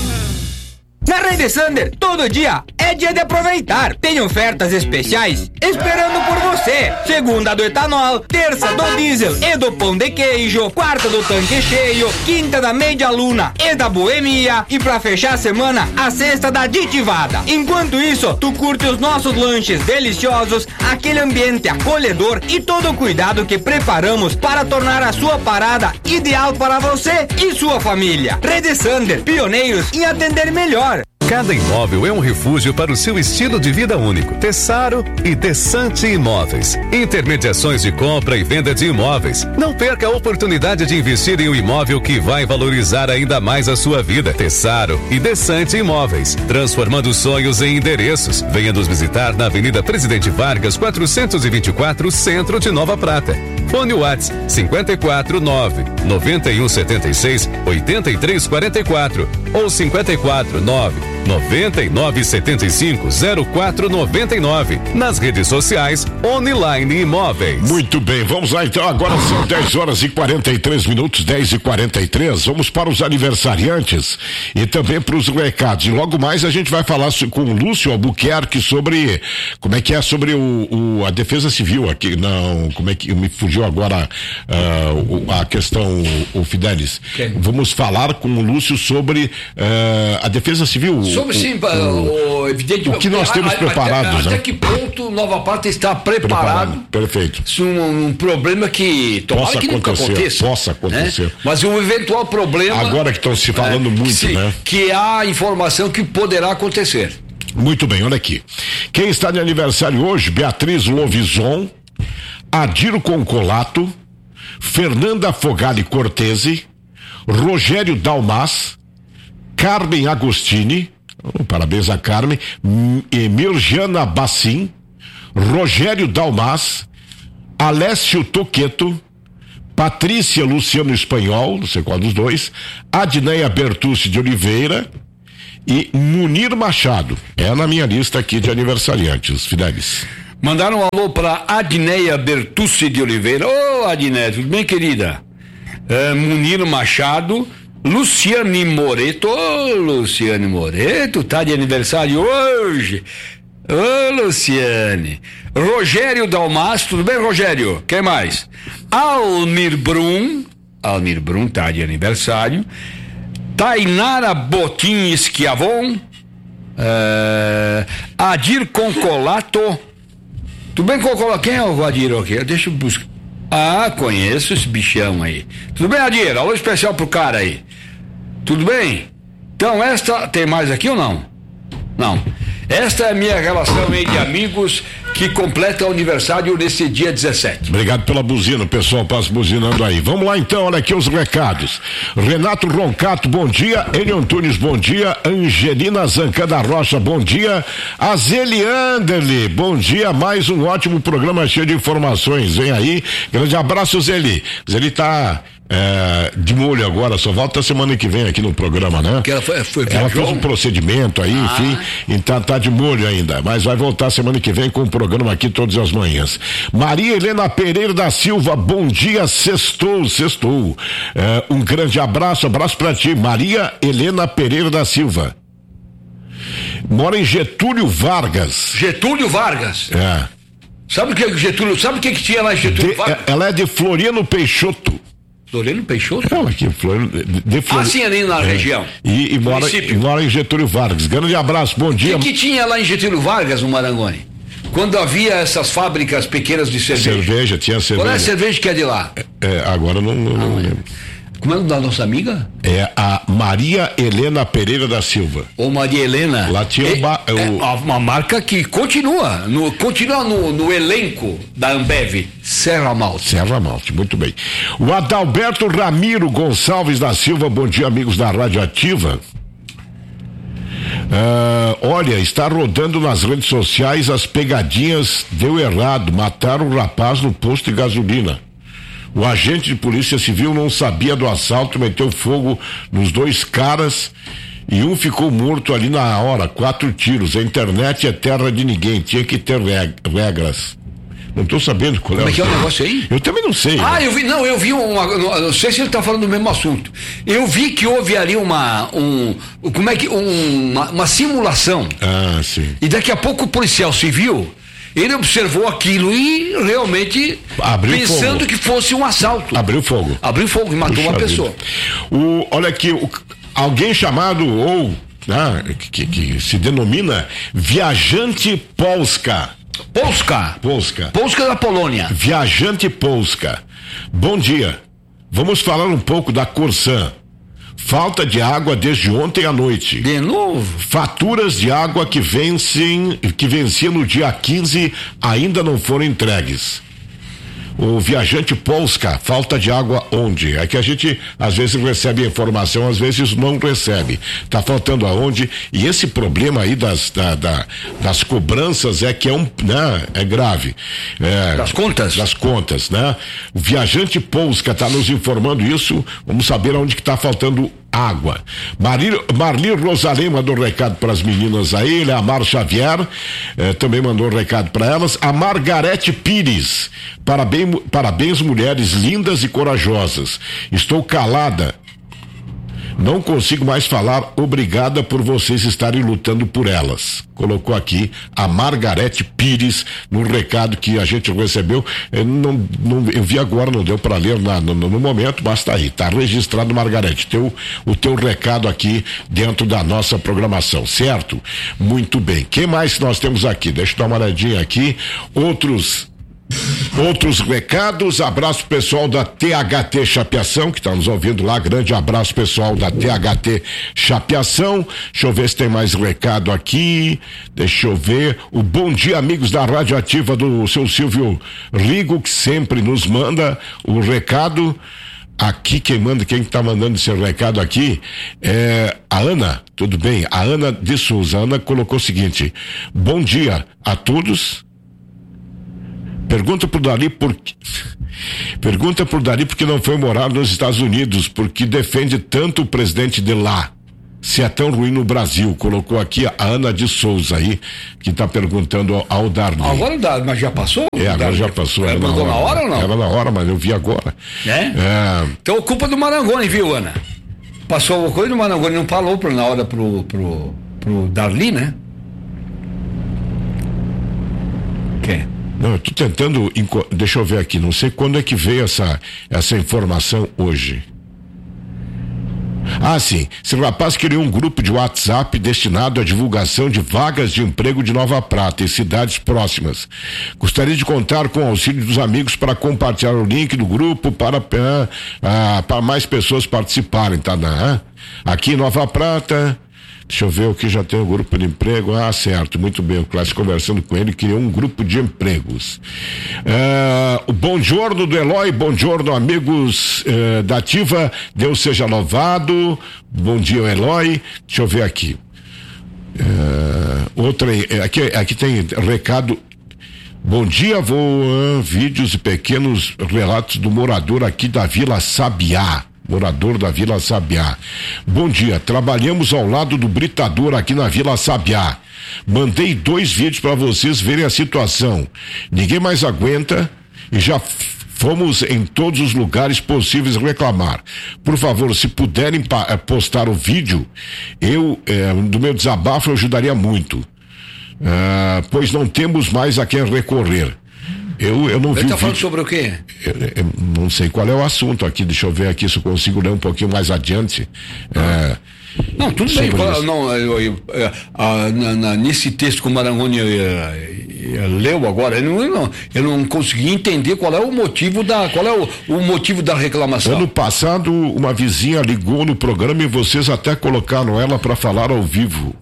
Na Rede Sander, todo dia é dia de aproveitar. Tem ofertas especiais esperando por você. Segunda do etanol, terça do diesel e do pão de queijo, quarta do tanque cheio, quinta da meia luna e da boemia e pra fechar a semana, a sexta da aditivada. Enquanto isso, tu curte os nossos lanches deliciosos, aquele ambiente acolhedor e todo o cuidado que preparamos para tornar a sua parada ideal para você e sua família. Rede Sander, pioneiros em atender melhor. Cada imóvel é um refúgio para o seu estilo de vida único. Tessaro e Desante Imóveis. Intermediações de compra e venda de imóveis. Não perca a oportunidade de investir em um imóvel que vai valorizar ainda mais a sua vida. Tessaro e Desante Imóveis. Transformando sonhos em endereços. Venha nos visitar na Avenida Presidente Vargas, quatrocentos e vinte e quatro, Centro de Nova Prata. Fone WhatsApp cinco quatro nove, nove um sete seis, oito três quatro quatro ou cinco quatro nove, noventa e nove setenta e cinco zero quatro noventa e nove. Nas redes sociais, Online Imóveis. Muito bem, vamos lá então. Agora são dez horas e quarenta e três minutos, dez e quarenta e três. Vamos para os aniversariantes e também para os recados. E logo mais a gente vai falar com o Lúcio Albuquerque sobre como é que é sobre o, o a defesa civil aqui. Não, como é que me fugiu agora uh, a questão, o, o Fidelis. Que? Vamos falar com o Lúcio sobre uh, a defesa civil. Sobre o, sim, o, o, evidente, o que nós temos a, preparados. Até, né? até que ponto Nova Prata está preparado? preparado perfeito. Um, um problema que tomara possa que nunca aconteça. Possa acontecer. Né? Mas um eventual problema. Agora que estão se falando é, muito, se, né? Que há informação que poderá acontecer. Muito bem, olha aqui. Quem está de aniversário hoje? Beatriz Lovison, Adiro Concolato, Fernanda Fogali Cortese, Rogério Dalmas, Carmen Agostini, oh, parabéns a Carmen, Mirjana Bassim, Rogério Dalmas, Alessio Toqueto, Patrícia Luciano Espanhol, não sei qual dos dois, Adneia Bertucci de Oliveira e Munir Machado. É na minha lista aqui de aniversariantes, Fidelis. Mandaram um alô para Adneia Bertucci de Oliveira. Ô, oh, Adneia, tudo bem, querida? É, Munir Machado, Luciane Moreto. Ô, oh, Luciane Moreto, tá de aniversário hoje. Ô, oh, Luciane. Rogério Dalmas, tudo bem, Rogério? Quem mais? Almir Brum. Almir Brum tá de aniversário. Tainara Botim Esquiavon. Uh, Adir Concolato. Tudo bem, Concolato? Quem é o Adir aqui? Deixa eu buscar. Ah, conheço esse bichão aí. Tudo bem, Adir? Alô especial pro cara aí. Tudo bem? Então, esta. Tem mais aqui ou não? Não. Esta é a minha relação aí de amigos que completa o aniversário nesse dia dezessete. Obrigado pela buzina, pessoal, passa buzinando aí. Vamos lá então, olha aqui os recados. Renato Roncato, bom dia. Enio Antunes, bom dia. Angelina Zancada Rocha, bom dia. Azeli Anderle, bom dia. Mais um ótimo programa cheio de informações. Vem aí. Grande abraço, Zeli. Zeli tá É, de molho agora, só volta semana que vem aqui no programa, né? Que ela foi, foi ela fez um procedimento aí, ah. enfim, então tá de molho ainda, mas vai voltar semana que vem com o programa aqui todas as manhãs. Maria Helena Pereira da Silva, bom dia, sextou, sextou. É, um grande abraço, abraço pra ti, Maria Helena Pereira da Silva. Mora em Getúlio Vargas. Getúlio Vargas? É. Sabe o que Getúlio, sabe o que que tinha lá em Getúlio de, Vargas? Ela é de Floriano Peixoto. Floriano Peixoto? Não, aqui, Floriano, de Floriano. Ah, sim, ali na é. região. E, e, mora, e mora em Getúlio Vargas. Grande abraço, bom dia. O que, que tinha lá em Getúlio Vargas, no Marangoni? Quando havia essas fábricas pequenas de cerveja. Cerveja, tinha cerveja. Qual é a cerveja que é de lá? É, agora não, não, não lembro. Como é o nome da nossa amiga? É a Maria Helena Pereira da Silva. Ô Maria Helena. Lá tinha é, um ba... é uma marca que continua, no, continua no, no elenco da Ambev, Serra Malte. Serra Malte, muito bem. O Adalberto Ramiro Gonçalves da Silva, bom dia, amigos da Rádio Ativa. Uh, olha, está rodando nas redes sociais as pegadinhas, deu errado, mataram o rapaz no posto de gasolina. O agente de polícia civil não sabia do assalto, meteu fogo nos dois caras e um ficou morto ali na hora, quatro tiros. A internet é terra de ninguém, tinha que ter regras. Não estou sabendo qual Como é, é que é o negócio aí? Eu também não sei. Ah, né? eu vi, não, eu vi uma, não sei se ele está falando do mesmo assunto. Eu vi que houve ali uma, um, como é que, um, uma, uma simulação. Ah, sim. E daqui a pouco o policial civil, ele observou aquilo e realmente abriu pensando fogo. que fosse um assalto. Abriu fogo. Abriu fogo e matou Puxa uma pessoa. O, olha aqui, o, alguém chamado ou né, que, que se denomina Viajante Polska. Polska. Polska. Polska da Polônia. Viajante Polska. Bom dia. Vamos falar um pouco da Corsan. Falta de água desde ontem à noite. De novo? Faturas de água que vencem, que venciam no dia quinze ainda não foram entregues. O Viajante Polska, falta de água onde? É que a gente às vezes recebe a informação, às vezes não recebe. Tá faltando aonde? E esse problema aí das, da, da, das cobranças é que é um, né? É grave. É, das contas? Das contas, né? O Viajante Polska tá nos informando isso. Vamos saber aonde que tá faltando água. Marli, Marli Rosalém mandou um recado para as meninas aí, ele, a Mar Xavier eh, também mandou um recado para elas. A Margarete Pires, parabéns, parabéns mulheres lindas e corajosas. Estou calada. Não consigo mais falar, obrigada por vocês estarem lutando por elas. Colocou aqui a Margarete Pires no recado que a gente recebeu. Eu, não, não, eu vi agora, não deu para ler na, no, no momento, mas tá aí, tá registrado, Margarete, teu, o teu recado aqui dentro da nossa programação, certo? Muito bem. Quem mais nós temos aqui? Deixa eu dar uma olhadinha aqui. Outros Outros recados, abraço pessoal da T H T Chapeação, que está nos ouvindo lá, grande abraço pessoal da T H T Chapeação. Deixa eu ver se tem mais recado aqui, deixa eu ver, o bom dia amigos da Rádio Ativa do seu Silvio Rigo, que sempre nos manda o recado. Aqui quem manda, quem está mandando esse recado aqui é a Ana, tudo bem? A Ana de Souza. A Ana colocou o seguinte: bom dia a todos. Pergunta pro Dari por Pergunta pro Dari porque não foi morar nos Estados Unidos, porque defende tanto o presidente de lá, se é tão ruim no Brasil. Colocou aqui a Ana de Souza aí, que tá perguntando ao, ao Darley. Agora dá, mas já passou? É, agora já passou. Era na hora, na hora ou não? Era na hora, mas eu vi agora. É? É. Então culpa do Marangoni, viu, Ana? Passou a coisa do Marangoni, não falou pro, na hora pro, pro, pro Darley, né? Quem? Não, eu tô tentando, deixa eu ver aqui, não sei quando é que veio essa, essa informação hoje. Ah, sim, esse rapaz criou um grupo de WhatsApp destinado à divulgação de vagas de emprego de Nova Prata e cidades próximas. Gostaria de contar com o auxílio dos amigos para compartilhar o link do grupo para, para, para mais pessoas participarem, tá? Aqui em Nova Prata. Deixa eu ver o que já tem o um grupo de emprego. Ah, certo, muito bem. O Clássico conversando com ele, criou um grupo de empregos. Uh, o bom giorno do Eloy, bom giorno, amigos uh, da Ativa. Deus seja louvado. Bom dia, Eloy. Deixa eu ver aqui. Uh, outra, aqui, aqui tem recado. Bom dia, vou uh, vídeos e pequenos relatos do morador aqui da Vila Sabiá. Morador da Vila Sabiá. Bom dia, trabalhamos ao lado do britador aqui na Vila Sabiá. Mandei dois vídeos para vocês verem a situação. Ninguém mais aguenta e já fomos em todos os lugares possíveis reclamar. Por favor, se puderem postar o vídeo, eu, eh, do meu desabafo, eu ajudaria muito. Ah, pois não temos mais a quem recorrer. Eu, eu não vi. Ele tá falando sobre o quê? Eu, eu não sei qual é o assunto aqui, deixa eu ver aqui se eu consigo ler um pouquinho mais adiante. É, não, tudo bem. Qual, não, eu, eu, eu, a, na, na, nesse texto que o Marangoni eu, eu, eu, leu agora, eu não, eu, não, eu não consegui entender qual é o motivo da, qual é o, o motivo da reclamação. Ano passado, uma vizinha ligou no programa e vocês até colocaram ela para falar ao vivo.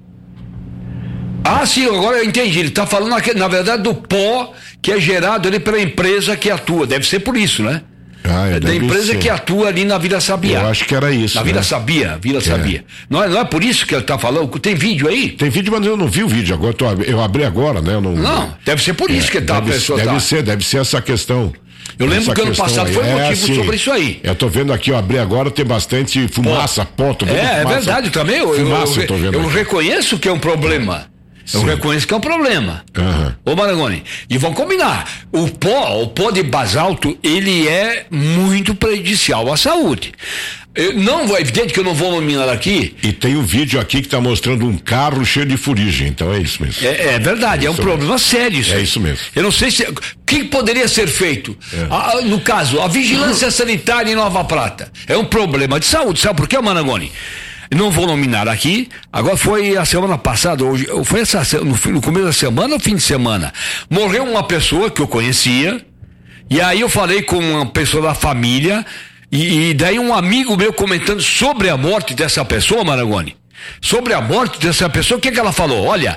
Ah, sim, agora eu entendi. Ele está falando, na verdade, do pó que é gerado ali pela empresa que atua. Deve ser por isso, né? Ah, é, da empresa ser. que atua ali na Vila Sabiá. Eu acho que era isso. Na né? Vila Sabia, Vila é. Sabia. Não é, não é por isso que ele está falando? Tem vídeo aí? Tem vídeo, mas eu não vi o vídeo. Agora tô, eu abri agora, né? Eu não, não, deve ser por isso é, que ele tá, deve, a pessoa deve tá. ser, deve ser essa questão. Eu lembro essa que ano passado aí. foi é, motivo sim. sobre isso aí. Eu tô vendo aqui, eu abri agora, tem bastante fumaça, pó. Tô vendo é, fumaça, é verdade, também. Eu, fumaça, eu, eu, tô vendo eu reconheço que é um problema. Eu Sim. reconheço que é um problema. Uhum. Ô Marangoni, e vamos combinar, o pó, o pó de basalto, ele é muito prejudicial à saúde. Eu, não, é evidente que eu não vou nominar aqui. E tem um vídeo aqui que está mostrando um carro cheio de fuligem, então é isso mesmo. É, é verdade, é, é um problema mesmo. sério isso. É isso mesmo. Eu não sei se, o que poderia ser feito? É. A, no caso, a vigilância sanitária em Nova Prata é um problema de saúde, sabe por quê, Marangoni? Não vou nominar aqui, agora foi a semana passada, hoje, foi essa, no, no começo da semana ou fim de semana, morreu uma pessoa que eu conhecia, e aí eu falei com uma pessoa da família, e, e daí um amigo meu comentando sobre a morte dessa pessoa, Marangoni, sobre a morte dessa pessoa, o que que ela falou? Olha,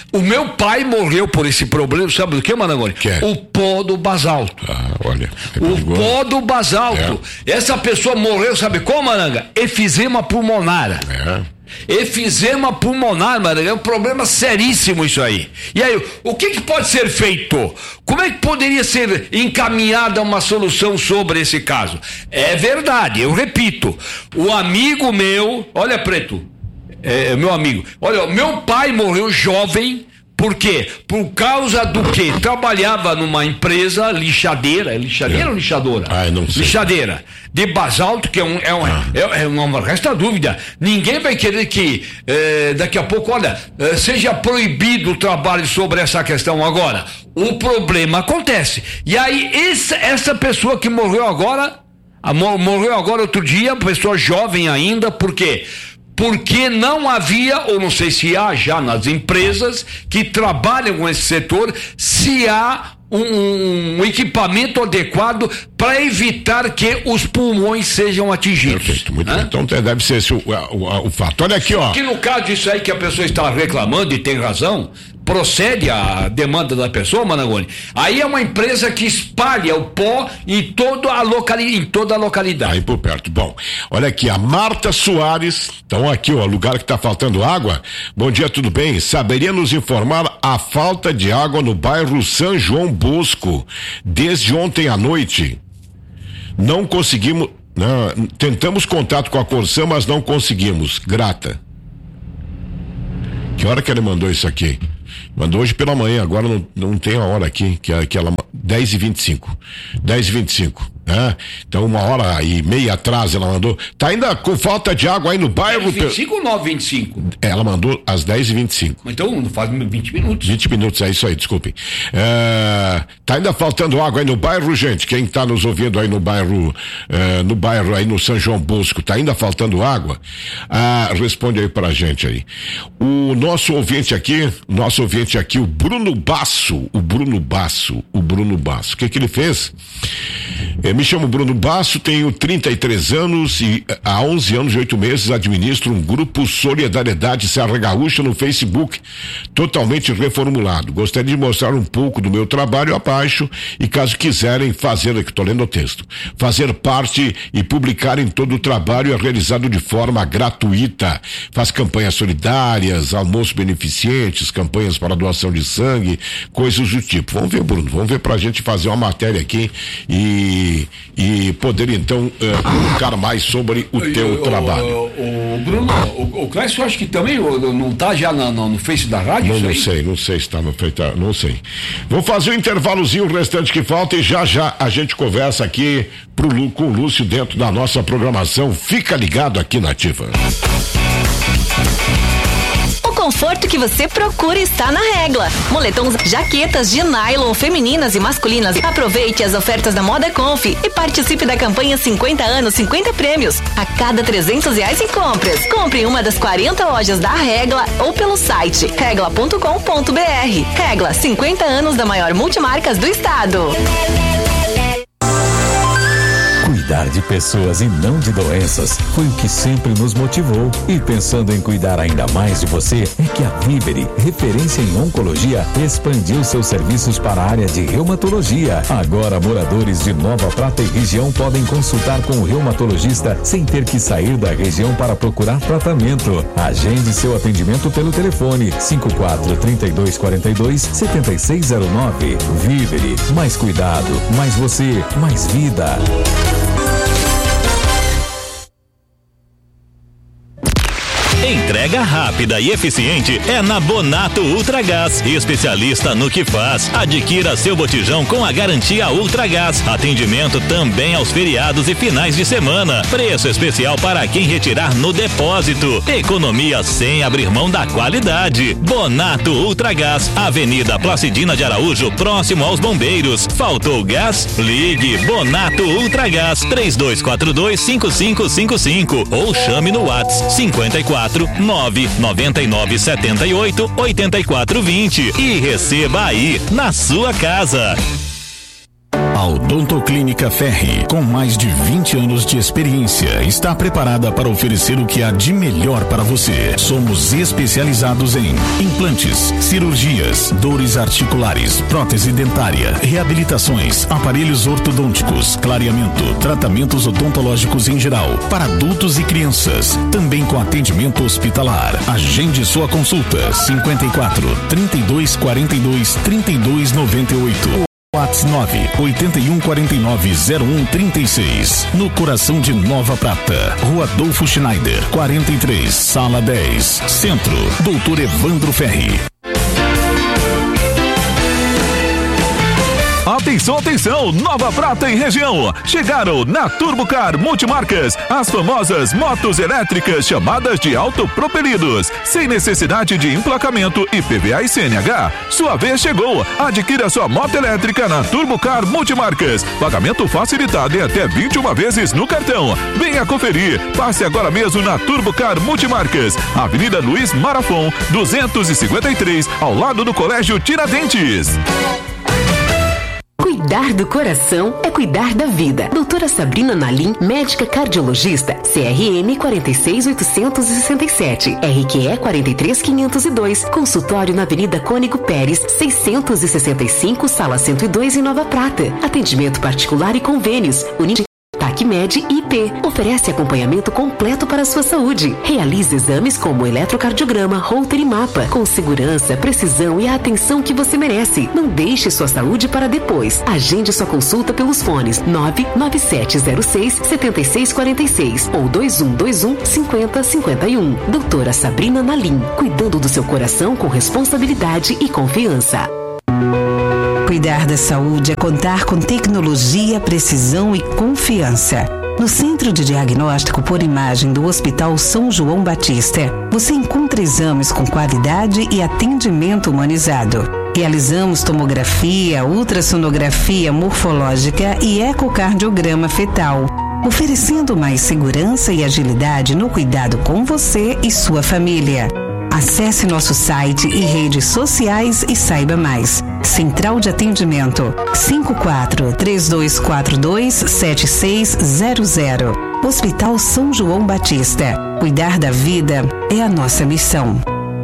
O meu pai morreu por esse problema, sabe do que, Marangoni? Que é? O pó do basalto. Ah, olha. É o pó do basalto. É. Essa pessoa morreu, sabe como, Maranga? Efizema pulmonar. É. Efizema pulmonar, Maranga, é um problema seríssimo isso aí. E aí, o que, que pode ser feito? Como é que poderia ser encaminhada uma solução sobre esse caso? É verdade, eu repito, o amigo meu, olha, Preto, é, meu amigo, olha, meu pai morreu jovem. Por quê? Por causa do quê? Trabalhava numa empresa lixadeira, é lixadeira é. ou lixadora? Ah, não sei. Lixadeira, de basalto, que é, um, é, um, ah. é, é uma, resta dúvida, ninguém vai querer que eh, daqui a pouco, olha, eh, seja proibido o trabalho sobre essa questão agora. O problema acontece, e aí essa, essa pessoa que morreu agora, a, morreu agora outro dia, pessoa jovem ainda, por quê? Porque não havia, ou não sei se há já nas empresas que trabalham com esse setor, se há um, um equipamento adequado para evitar que os pulmões sejam atingidos. Perfeito, muito bem. Então deve ser esse o, o, o fato. Olha aqui, ó. Que no caso disso aí que a pessoa está reclamando e tem razão, procede a demanda da pessoa, Marangoni, aí é uma empresa que espalha o pó em toda a, locali- em toda a localidade. Aí por perto. Bom, olha aqui, a Marta Soares, então aqui, ó, lugar que está faltando água. Bom dia, tudo bem? Saberia nos informar a falta de água no bairro São João Bosco desde ontem à noite? Não conseguimos, não, tentamos contato com a Corsã, mas não conseguimos. Grata. Que hora que ele mandou isso aqui? Mandou hoje pela manhã, agora não, não tem a hora aqui, que, que ela, dez e vinte e cinco, dez e vinte e cinco, né? Então uma hora e meia atrás ela mandou, tá ainda com falta de água aí no bairro? dez e vinte e cinco ou nove e vinte e cinco? Ela mandou às dez e vinte e cinco. Então não faz vinte minutos. vinte minutos, é isso aí, desculpem. É, tá ainda faltando água aí no bairro, gente? Quem tá nos ouvindo aí no bairro, é, no bairro aí no São João Bosco, tá ainda faltando água? Ah, responde aí pra gente aí. O nosso ouvinte aqui, nosso ouvinte aqui, o Bruno Basso, o Bruno Basso, o Bruno Basso, o que que ele fez? É, me chamo Bruno Basso, tenho trinta e três anos e há onze anos e oito meses administro um grupo Solidariedade Serra Gaúcha no Facebook, totalmente reformulado. Gostaria de mostrar um pouco do meu trabalho abaixo e caso quiserem fazer, aqui estou lendo o texto, fazer parte e publicar em todo o trabalho é realizado de forma gratuita. Faz campanhas solidárias, almoços beneficentes, campanhas para doação de sangue, coisas do tipo. Vamos ver, Bruno, vamos ver pra gente fazer uma matéria aqui e, e poder então uh, colocar mais sobre o teu o, trabalho. O, o Bruno, o, o Clécio, eu acho que também não está já no, no, no Face da rádio? Não, não sei, não sei se está no Face, não sei. Vou fazer um intervalozinho, o restante que falta, e já já a gente conversa aqui pro Lu, com o Lúcio dentro da nossa programação. Fica ligado aqui na Ativa. O conforto que você procura está na Regla. Moletons, jaquetas de nylon femininas e masculinas. Aproveite as ofertas da Moda Conf e participe da campanha cinquenta anos, cinquenta prêmios. A cada trezentos reais em compras. Compre em uma das quarenta lojas da Regla ou pelo site regla ponto com ponto br. Regla, cinquenta anos da maior multimarcas do estado. Cuidar de pessoas e não de doenças foi o que sempre nos motivou. E pensando em cuidar ainda mais de você, é que a Vivere, referência em oncologia, expandiu seus serviços para a área de reumatologia. Agora, moradores de Nova Prata e região podem consultar com o reumatologista sem ter que sair da região para procurar tratamento. Agende seu atendimento pelo telefone cinco quatro, três dois quatro dois, sete seis zero nove. Vivere, mais cuidado, mais você, mais vida. Entrega rápida e eficiente é na Bonato Ultragás, especialista no que faz. Adquira seu botijão com a garantia Ultragás. Atendimento também aos feriados e finais de semana. Preço especial para quem retirar no depósito. Economia sem abrir mão da qualidade. Bonato Ultragás, Avenida Placidina de Araújo, próximo aos Bombeiros. Faltou gás? Ligue Bonato Ultragás três dois quatro dois, cinco cinco cinco cinco ou chame no WhatsApp cinquenta e quatro, nove nove nove, setenta e oito, oitenta e quatro, vinte e receba aí na sua casa. A Odontoclínica Ferri, com mais de vinte anos de experiência, está preparada para oferecer o que há de melhor para você. Somos especializados em implantes, cirurgias, dores articulares, prótese dentária, reabilitações, aparelhos ortodônticos, clareamento, tratamentos odontológicos em geral, para adultos e crianças, também com atendimento hospitalar. Agende sua consulta cinquenta e quatro, trinta e dois, quarenta e dois, trinta e dois, noventa e oito. WhatsApp nove oito um quatro nove zero um três seis. No coração de Nova Prata, Rua Adolfo Schneider, quarenta e três, Sala dez, Centro, Doutor Evandro Ferri. Atenção, atenção, Nova Prata e região. Chegaram na Turbocar Multimarcas as famosas motos elétricas chamadas de autopropelidos, sem necessidade de emplacamento I P V A e C N H. Sua vez chegou. Adquira sua moto elétrica na Turbocar Multimarcas. Pagamento facilitado em até vinte e uma vezes no cartão. Venha conferir. Passe agora mesmo na Turbocar Multimarcas, Avenida Luiz Marafon, duzentos e cinquenta e três, ao lado do Colégio Tiradentes. Cuidar do coração é cuidar da vida. Doutora Sabrina Nalim, médica cardiologista, C R M quatro seis oito seis sete, R Q E quatro três quinhentos e dois, consultório na Avenida Cônigo Pérez, seiscentos e sessenta e cinco, sala cento e dois em Nova Prata. Atendimento particular e convênios. Unidade TACMED I P. Oferece acompanhamento completo para a sua saúde. Realiza exames como eletrocardiograma, Holter e mapa, com segurança, precisão e a atenção que você merece. Não deixe sua saúde para depois. Agende sua consulta pelos fones nove nove sete zero seis sete seis quatro seis ou dois um dois um cinco zero cinco um. Doutora Sabrina Nalim, cuidando do seu coração com responsabilidade e confiança. Cuidar da saúde é contar com tecnologia, precisão e confiança. No Centro de Diagnóstico por Imagem do Hospital São João Batista, você encontra exames com qualidade e atendimento humanizado. Realizamos tomografia, ultrassonografia morfológica e ecocardiograma fetal, oferecendo mais segurança e agilidade no cuidado com você e sua família. Acesse nosso site e redes sociais e saiba mais. Central de Atendimento cinco quatro três dois quatro dois sete seis zero zero. Hospital São João Batista. Cuidar da vida é a nossa missão.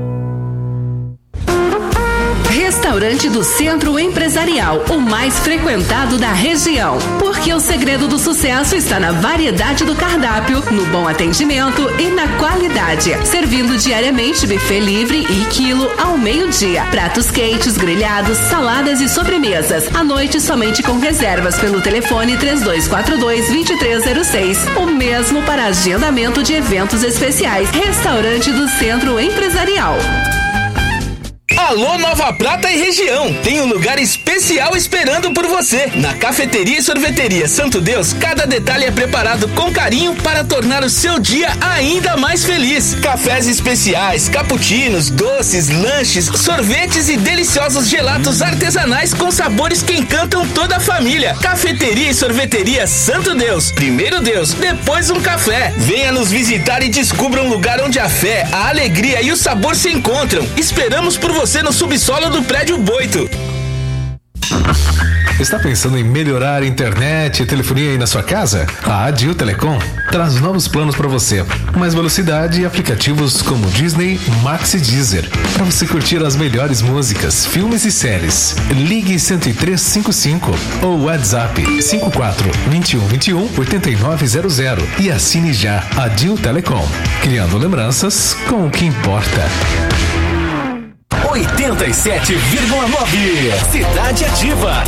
Restaurante do Centro Empresarial, o mais frequentado da região. Porque o segredo do sucesso está na variedade do cardápio, no bom atendimento e na qualidade. Servindo diariamente buffet livre e quilo ao meio-dia. Pratos quentes, grelhados, saladas e sobremesas. À noite somente com reservas pelo telefone três dois quatro dois, dois três zero seis. O mesmo para agendamento de eventos especiais. Restaurante do Centro Empresarial. Alô Nova Prata e região, tem um lugar especial esperando por você. Na Cafeteria e Sorveteria Santo Deus, cada detalhe é preparado com carinho para tornar o seu dia ainda mais feliz. Cafés especiais, cappuccinos, doces, lanches, sorvetes e deliciosos gelatos artesanais com sabores que encantam toda a família. Cafeteria e Sorveteria Santo Deus, primeiro Deus, depois um café. Venha nos visitar e descubra um lugar onde a fé, a alegria e o sabor se encontram. Esperamos por você no subsolo do Prédio Boito. Está pensando em melhorar a internet e telefonia aí na sua casa? A Adil Telecom traz novos planos para você. Mais velocidade e aplicativos como Disney, Max e Deezer. Para você curtir as melhores músicas, filmes e séries. Ligue cento e três cinquenta e cinco ou WhatsApp cinco quatro dois um dois um oito nove zero zero e assine já Adil Telecom. Criando lembranças com o que importa. oitenta e sete vírgula nove Cidade Ativa.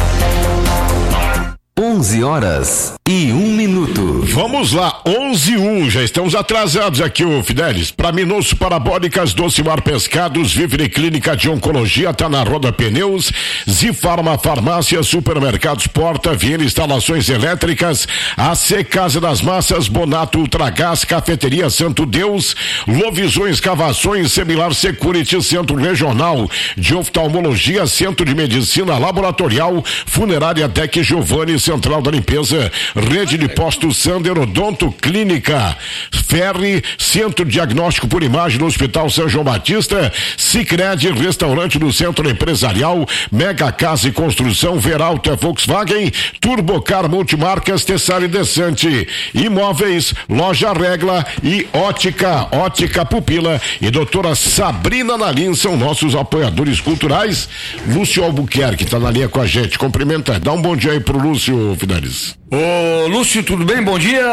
onze horas e um minuto. Vamos lá, onze e um, já estamos atrasados aqui, ô Fidelis. Para Minosso Parabólicas, Docimar Pescados, Vivre Clínica de Oncologia, tá na Roda Pneus, Zifarma Farmácia, Supermercados Porta, Viena Instalações Elétricas, A C Casa das Massas, Bonato Ultragás, Cafeteria Santo Deus, Lovisões Escavações, Semilar Security, Centro Regional de Oftalmologia, Centro de Medicina Laboratorial, Funerária Tec Giovanni, Central da Limpeza, Rede de Postos Posto Sander, Odonto Clínica, Ferri, Centro Diagnóstico por Imagem no Hospital São João Batista, Sicredi, Restaurante do Centro Empresarial, Mega Casa e Construção, Veralta Volkswagen, Turbocar Multimarcas, Tessari Desante, Imóveis, Loja Regla e Ótica, Ótica Pupila e doutora Sabrina Nalim são nossos apoiadores culturais. Lúcio Albuquerque está na linha com a gente, cumprimenta, dá um bom dia aí pro Lúcio Fidelis. Ô Lúcio, tudo bem? Bom dia,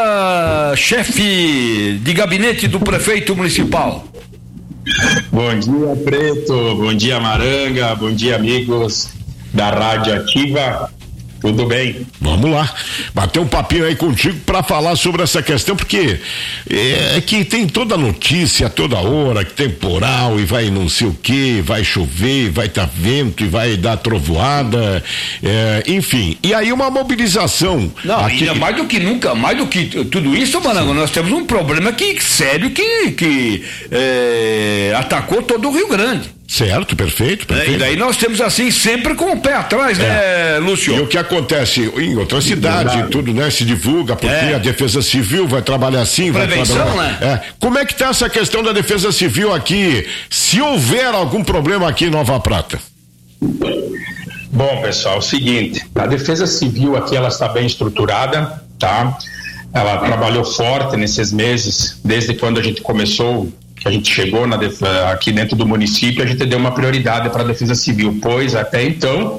chefe de gabinete do prefeito municipal. Bom dia, Preto, bom dia, Maranga, bom dia, amigos da Rádio Ativa. Tudo bem? Vamos lá, bater um papinho aí contigo para falar sobre essa questão, porque é que tem toda notícia, toda hora, que temporal e vai não sei o que, vai chover, vai dar vento e vai dar trovoada, é, enfim, e aí uma mobilização. Não, aqui... ainda mais do que nunca, mais do que tudo isso, Marango, nós temos um problema que, sério que, que é, atacou todo o Rio Grande. Certo, perfeito, perfeito. É, e daí nós temos assim, sempre com o pé atrás, é. né, Lúcio? E o que acontece em outra cidade, e tudo, né, se divulga, porque é. a Defesa Civil vai trabalhar assim, Prevenção, vai trabalhar... né? É. Como é que tá essa questão da Defesa Civil aqui, se houver algum problema aqui em Nova Prata? Bom, pessoal, é o seguinte, a Defesa Civil aqui, ela está bem estruturada, tá? Ela trabalhou forte nesses meses, desde quando a gente começou, que a gente chegou na def... aqui dentro do município, a gente deu uma prioridade para a Defesa Civil, pois até então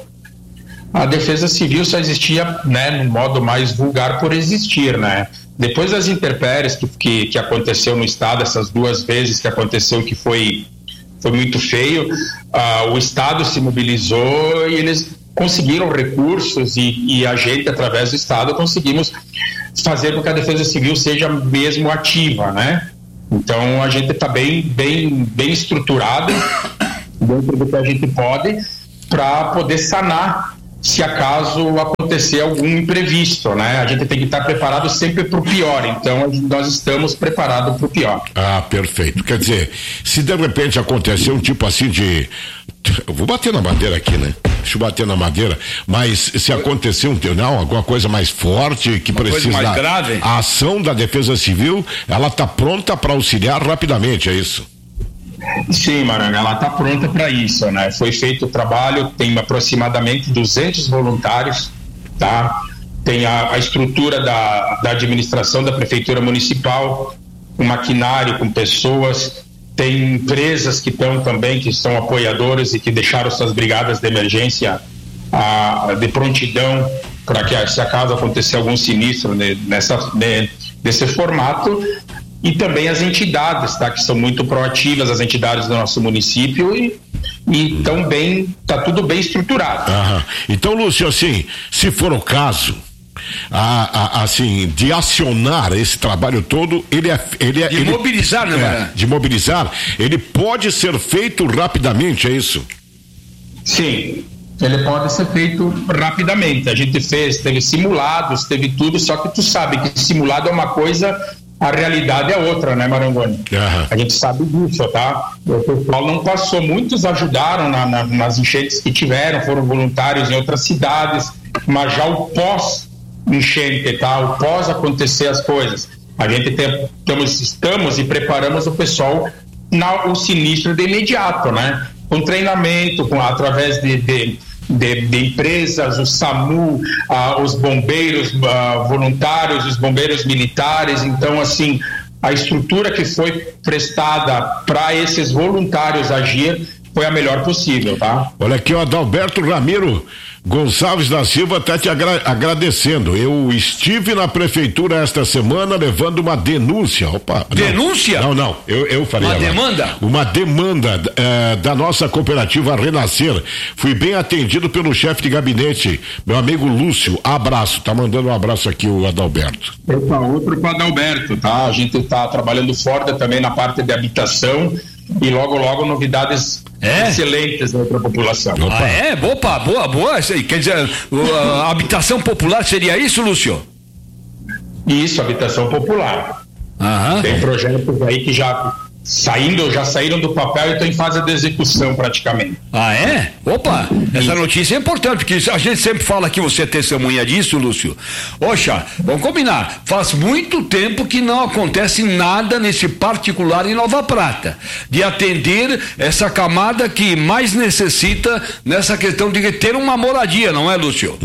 a Defesa Civil só existia, né, no modo mais vulgar por existir, né? Depois das intempéries que, que, que aconteceu no estado, essas duas vezes que aconteceu, que foi, foi muito feio, uh, o estado se mobilizou e eles conseguiram recursos e, e a gente, através do estado, conseguimos fazer com que a Defesa Civil seja mesmo ativa, né? Então a gente está bem, bem, bem estruturado dentro do que a gente pode para poder sanar se acaso acontecer algum imprevisto, né? A gente tem que estar preparado sempre para o pior, então nós estamos preparados para o pior. Ah, perfeito. Quer dizer, se de repente acontecer um tipo assim de... Eu vou bater na madeira aqui, né? Deixa eu bater na madeira, mas se acontecer um, não, alguma coisa mais forte que Uma precisa coisa mais grave. A ação da Defesa Civil, ela está pronta para auxiliar rapidamente, é isso? Sim, Maranga, ela está pronta para isso, né? Foi feito o trabalho, tem aproximadamente duzentos voluntários, tá? Tem a, a estrutura da, da administração da Prefeitura Municipal, o maquinário com pessoas, tem empresas que estão também, que são apoiadores e que deixaram suas brigadas de emergência a, de prontidão para que, se acaso acontecer algum sinistro né, nessa, né, nesse formato. E também as entidades, tá? Que são muito proativas, as entidades do nosso município e estão bem, tá tudo bem estruturado. Aham. Então, Lúcio, assim, se for o caso, a, a, assim, de acionar esse trabalho todo, ele é... Ele é de ele, mobilizar, né, é, de mobilizar, ele pode ser feito rapidamente, é isso? Sim, ele pode ser feito rapidamente. A gente fez, teve simulados, teve tudo, só que tu sabe que simulado é uma coisa... A realidade é outra, né, Marangoni? Uhum. A gente sabe disso, tá? O pessoal não passou, muitos ajudaram na, na, nas enchentes que tiveram, foram voluntários em outras cidades, mas já o pós-enchente, tá? O pós acontecer as coisas. A gente tem, estamos, estamos e preparamos o pessoal na, o sinistro de imediato, né? Com treinamento, com, através de, de De, de empresas, o SAMU, ah, os bombeiros ah, voluntários, os bombeiros militares. Então, assim, a estrutura que foi prestada para esses voluntários agir foi a melhor possível, tá? Olha aqui, o Adalberto Ramiro Gonçalves da Silva está te agra- agradecendo. Eu estive na prefeitura esta semana levando uma denúncia. Opa, denúncia? Não, não, eu, eu falei. Uma agora. demanda? Uma demanda eh, da nossa cooperativa Renascer. Fui bem atendido pelo chefe de gabinete, meu amigo Lúcio. Abraço, tá mandando um abraço aqui o Adalberto. Opa, outro para Adalberto, tá? A gente tá trabalhando forte também na parte de habitação e logo, logo novidades é? excelentes para a população. Ah, é? Opa, boa, boa. Quer dizer, a habitação popular seria isso, Lúcio? Isso, habitação popular. Aham. Tem projetos aí que já saindo, já saíram do papel e estão em fase de execução praticamente. Ah, é? Opa, essa notícia é importante, porque a gente sempre fala que você é testemunha disso, Lúcio. Oxa, vamos combinar, faz muito tempo que não acontece nada nesse particular em Nova Prata, de atender essa camada que mais necessita nessa questão de ter uma moradia, não é, Lúcio?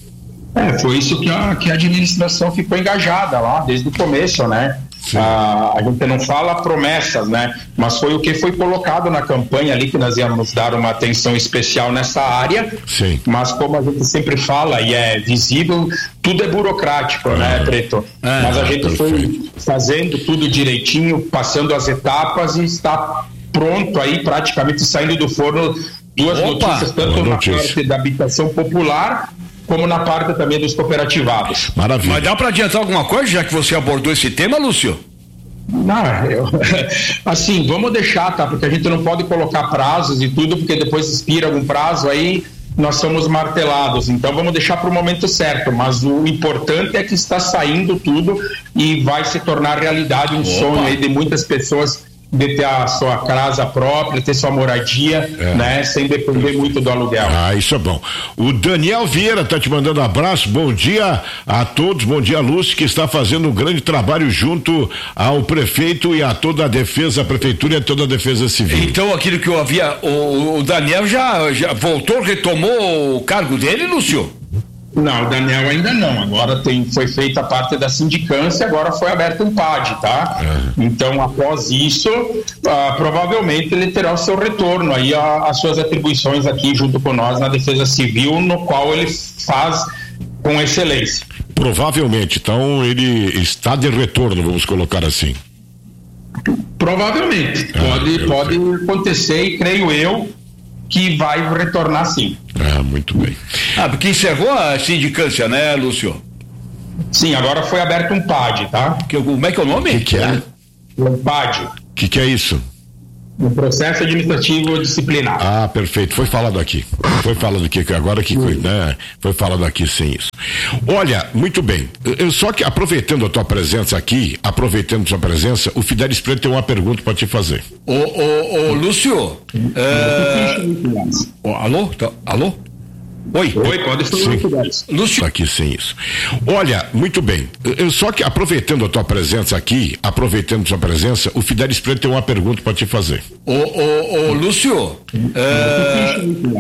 É, foi isso que a, que a administração ficou engajada lá, desde o começo, né? Ah, a gente não fala promessas, né? Mas foi o que foi colocado na campanha ali, que nós íamos dar uma atenção especial nessa área. Sim. Mas como a gente sempre fala e é visível, tudo é burocrático, ah. né, Preto? Ah, mas a gente perfeito. foi fazendo tudo direitinho, passando as etapas e está pronto aí, praticamente saindo do forno duas Opa, notícias, tanto na notícia. parte da habitação popular como na parte também dos cooperativados. Maravilha. Mas dá para adiantar alguma coisa, já que você abordou esse tema, Lúcio? Não, eu, assim, vamos deixar, tá? Porque a gente não pode colocar prazos e tudo, porque depois expira algum prazo, aí nós somos martelados. Então vamos deixar para o momento certo, mas o importante é que está saindo tudo e vai se tornar realidade, um Opa. sonho aí de muitas pessoas de ter a sua casa própria, ter sua moradia, é. né, sem depender muito do aluguel. Ah, isso é bom. O Daniel Vieira tá te mandando um abraço, bom dia a todos, bom dia Lúcio, que está fazendo um grande trabalho junto ao prefeito e a toda a defesa, a prefeitura e a toda a defesa civil. Então aquilo que eu havia, o, o Daniel já, já voltou, retomou o cargo dele, Lúcio? Não, o Daniel ainda não, agora tem, foi feita a parte da sindicância, agora foi aberto um P A D, tá? É. Então, após isso, ah, provavelmente ele terá o seu retorno aí, a, as suas atribuições aqui junto com nós na Defesa Civil, no qual ele faz com excelência. Provavelmente, então ele está de retorno, vamos colocar assim. Provavelmente, ah, pode, pode acontecer e creio eu que vai retornar sim. Ah, muito bem. Ah, porque encerrou a sindicância, né, Lúcio? Sim, agora foi aberto um P A D, tá? Que, como é que é o nome? O que, que é? Um P A D. O que, que é isso? Um processo administrativo disciplinar. Ah, perfeito. Foi falado aqui. Foi falado aqui, agora que né? Foi falado aqui sem isso. Olha, muito bem. Eu, só que aproveitando a tua presença aqui, aproveitando a tua presença, o Fidelis Preto tem uma pergunta para te fazer. Ô, ô, ô, Lúcio. É... oh, alô? Tá, alô? Oi. Oi, pode falar. Lúcio. Aqui sem isso. Olha, muito bem. Eu, só que aproveitando a tua presença aqui, aproveitando a tua presença, o Fidelis Preto tem uma pergunta para te fazer. Ô, ô, ô, Lúcio. É...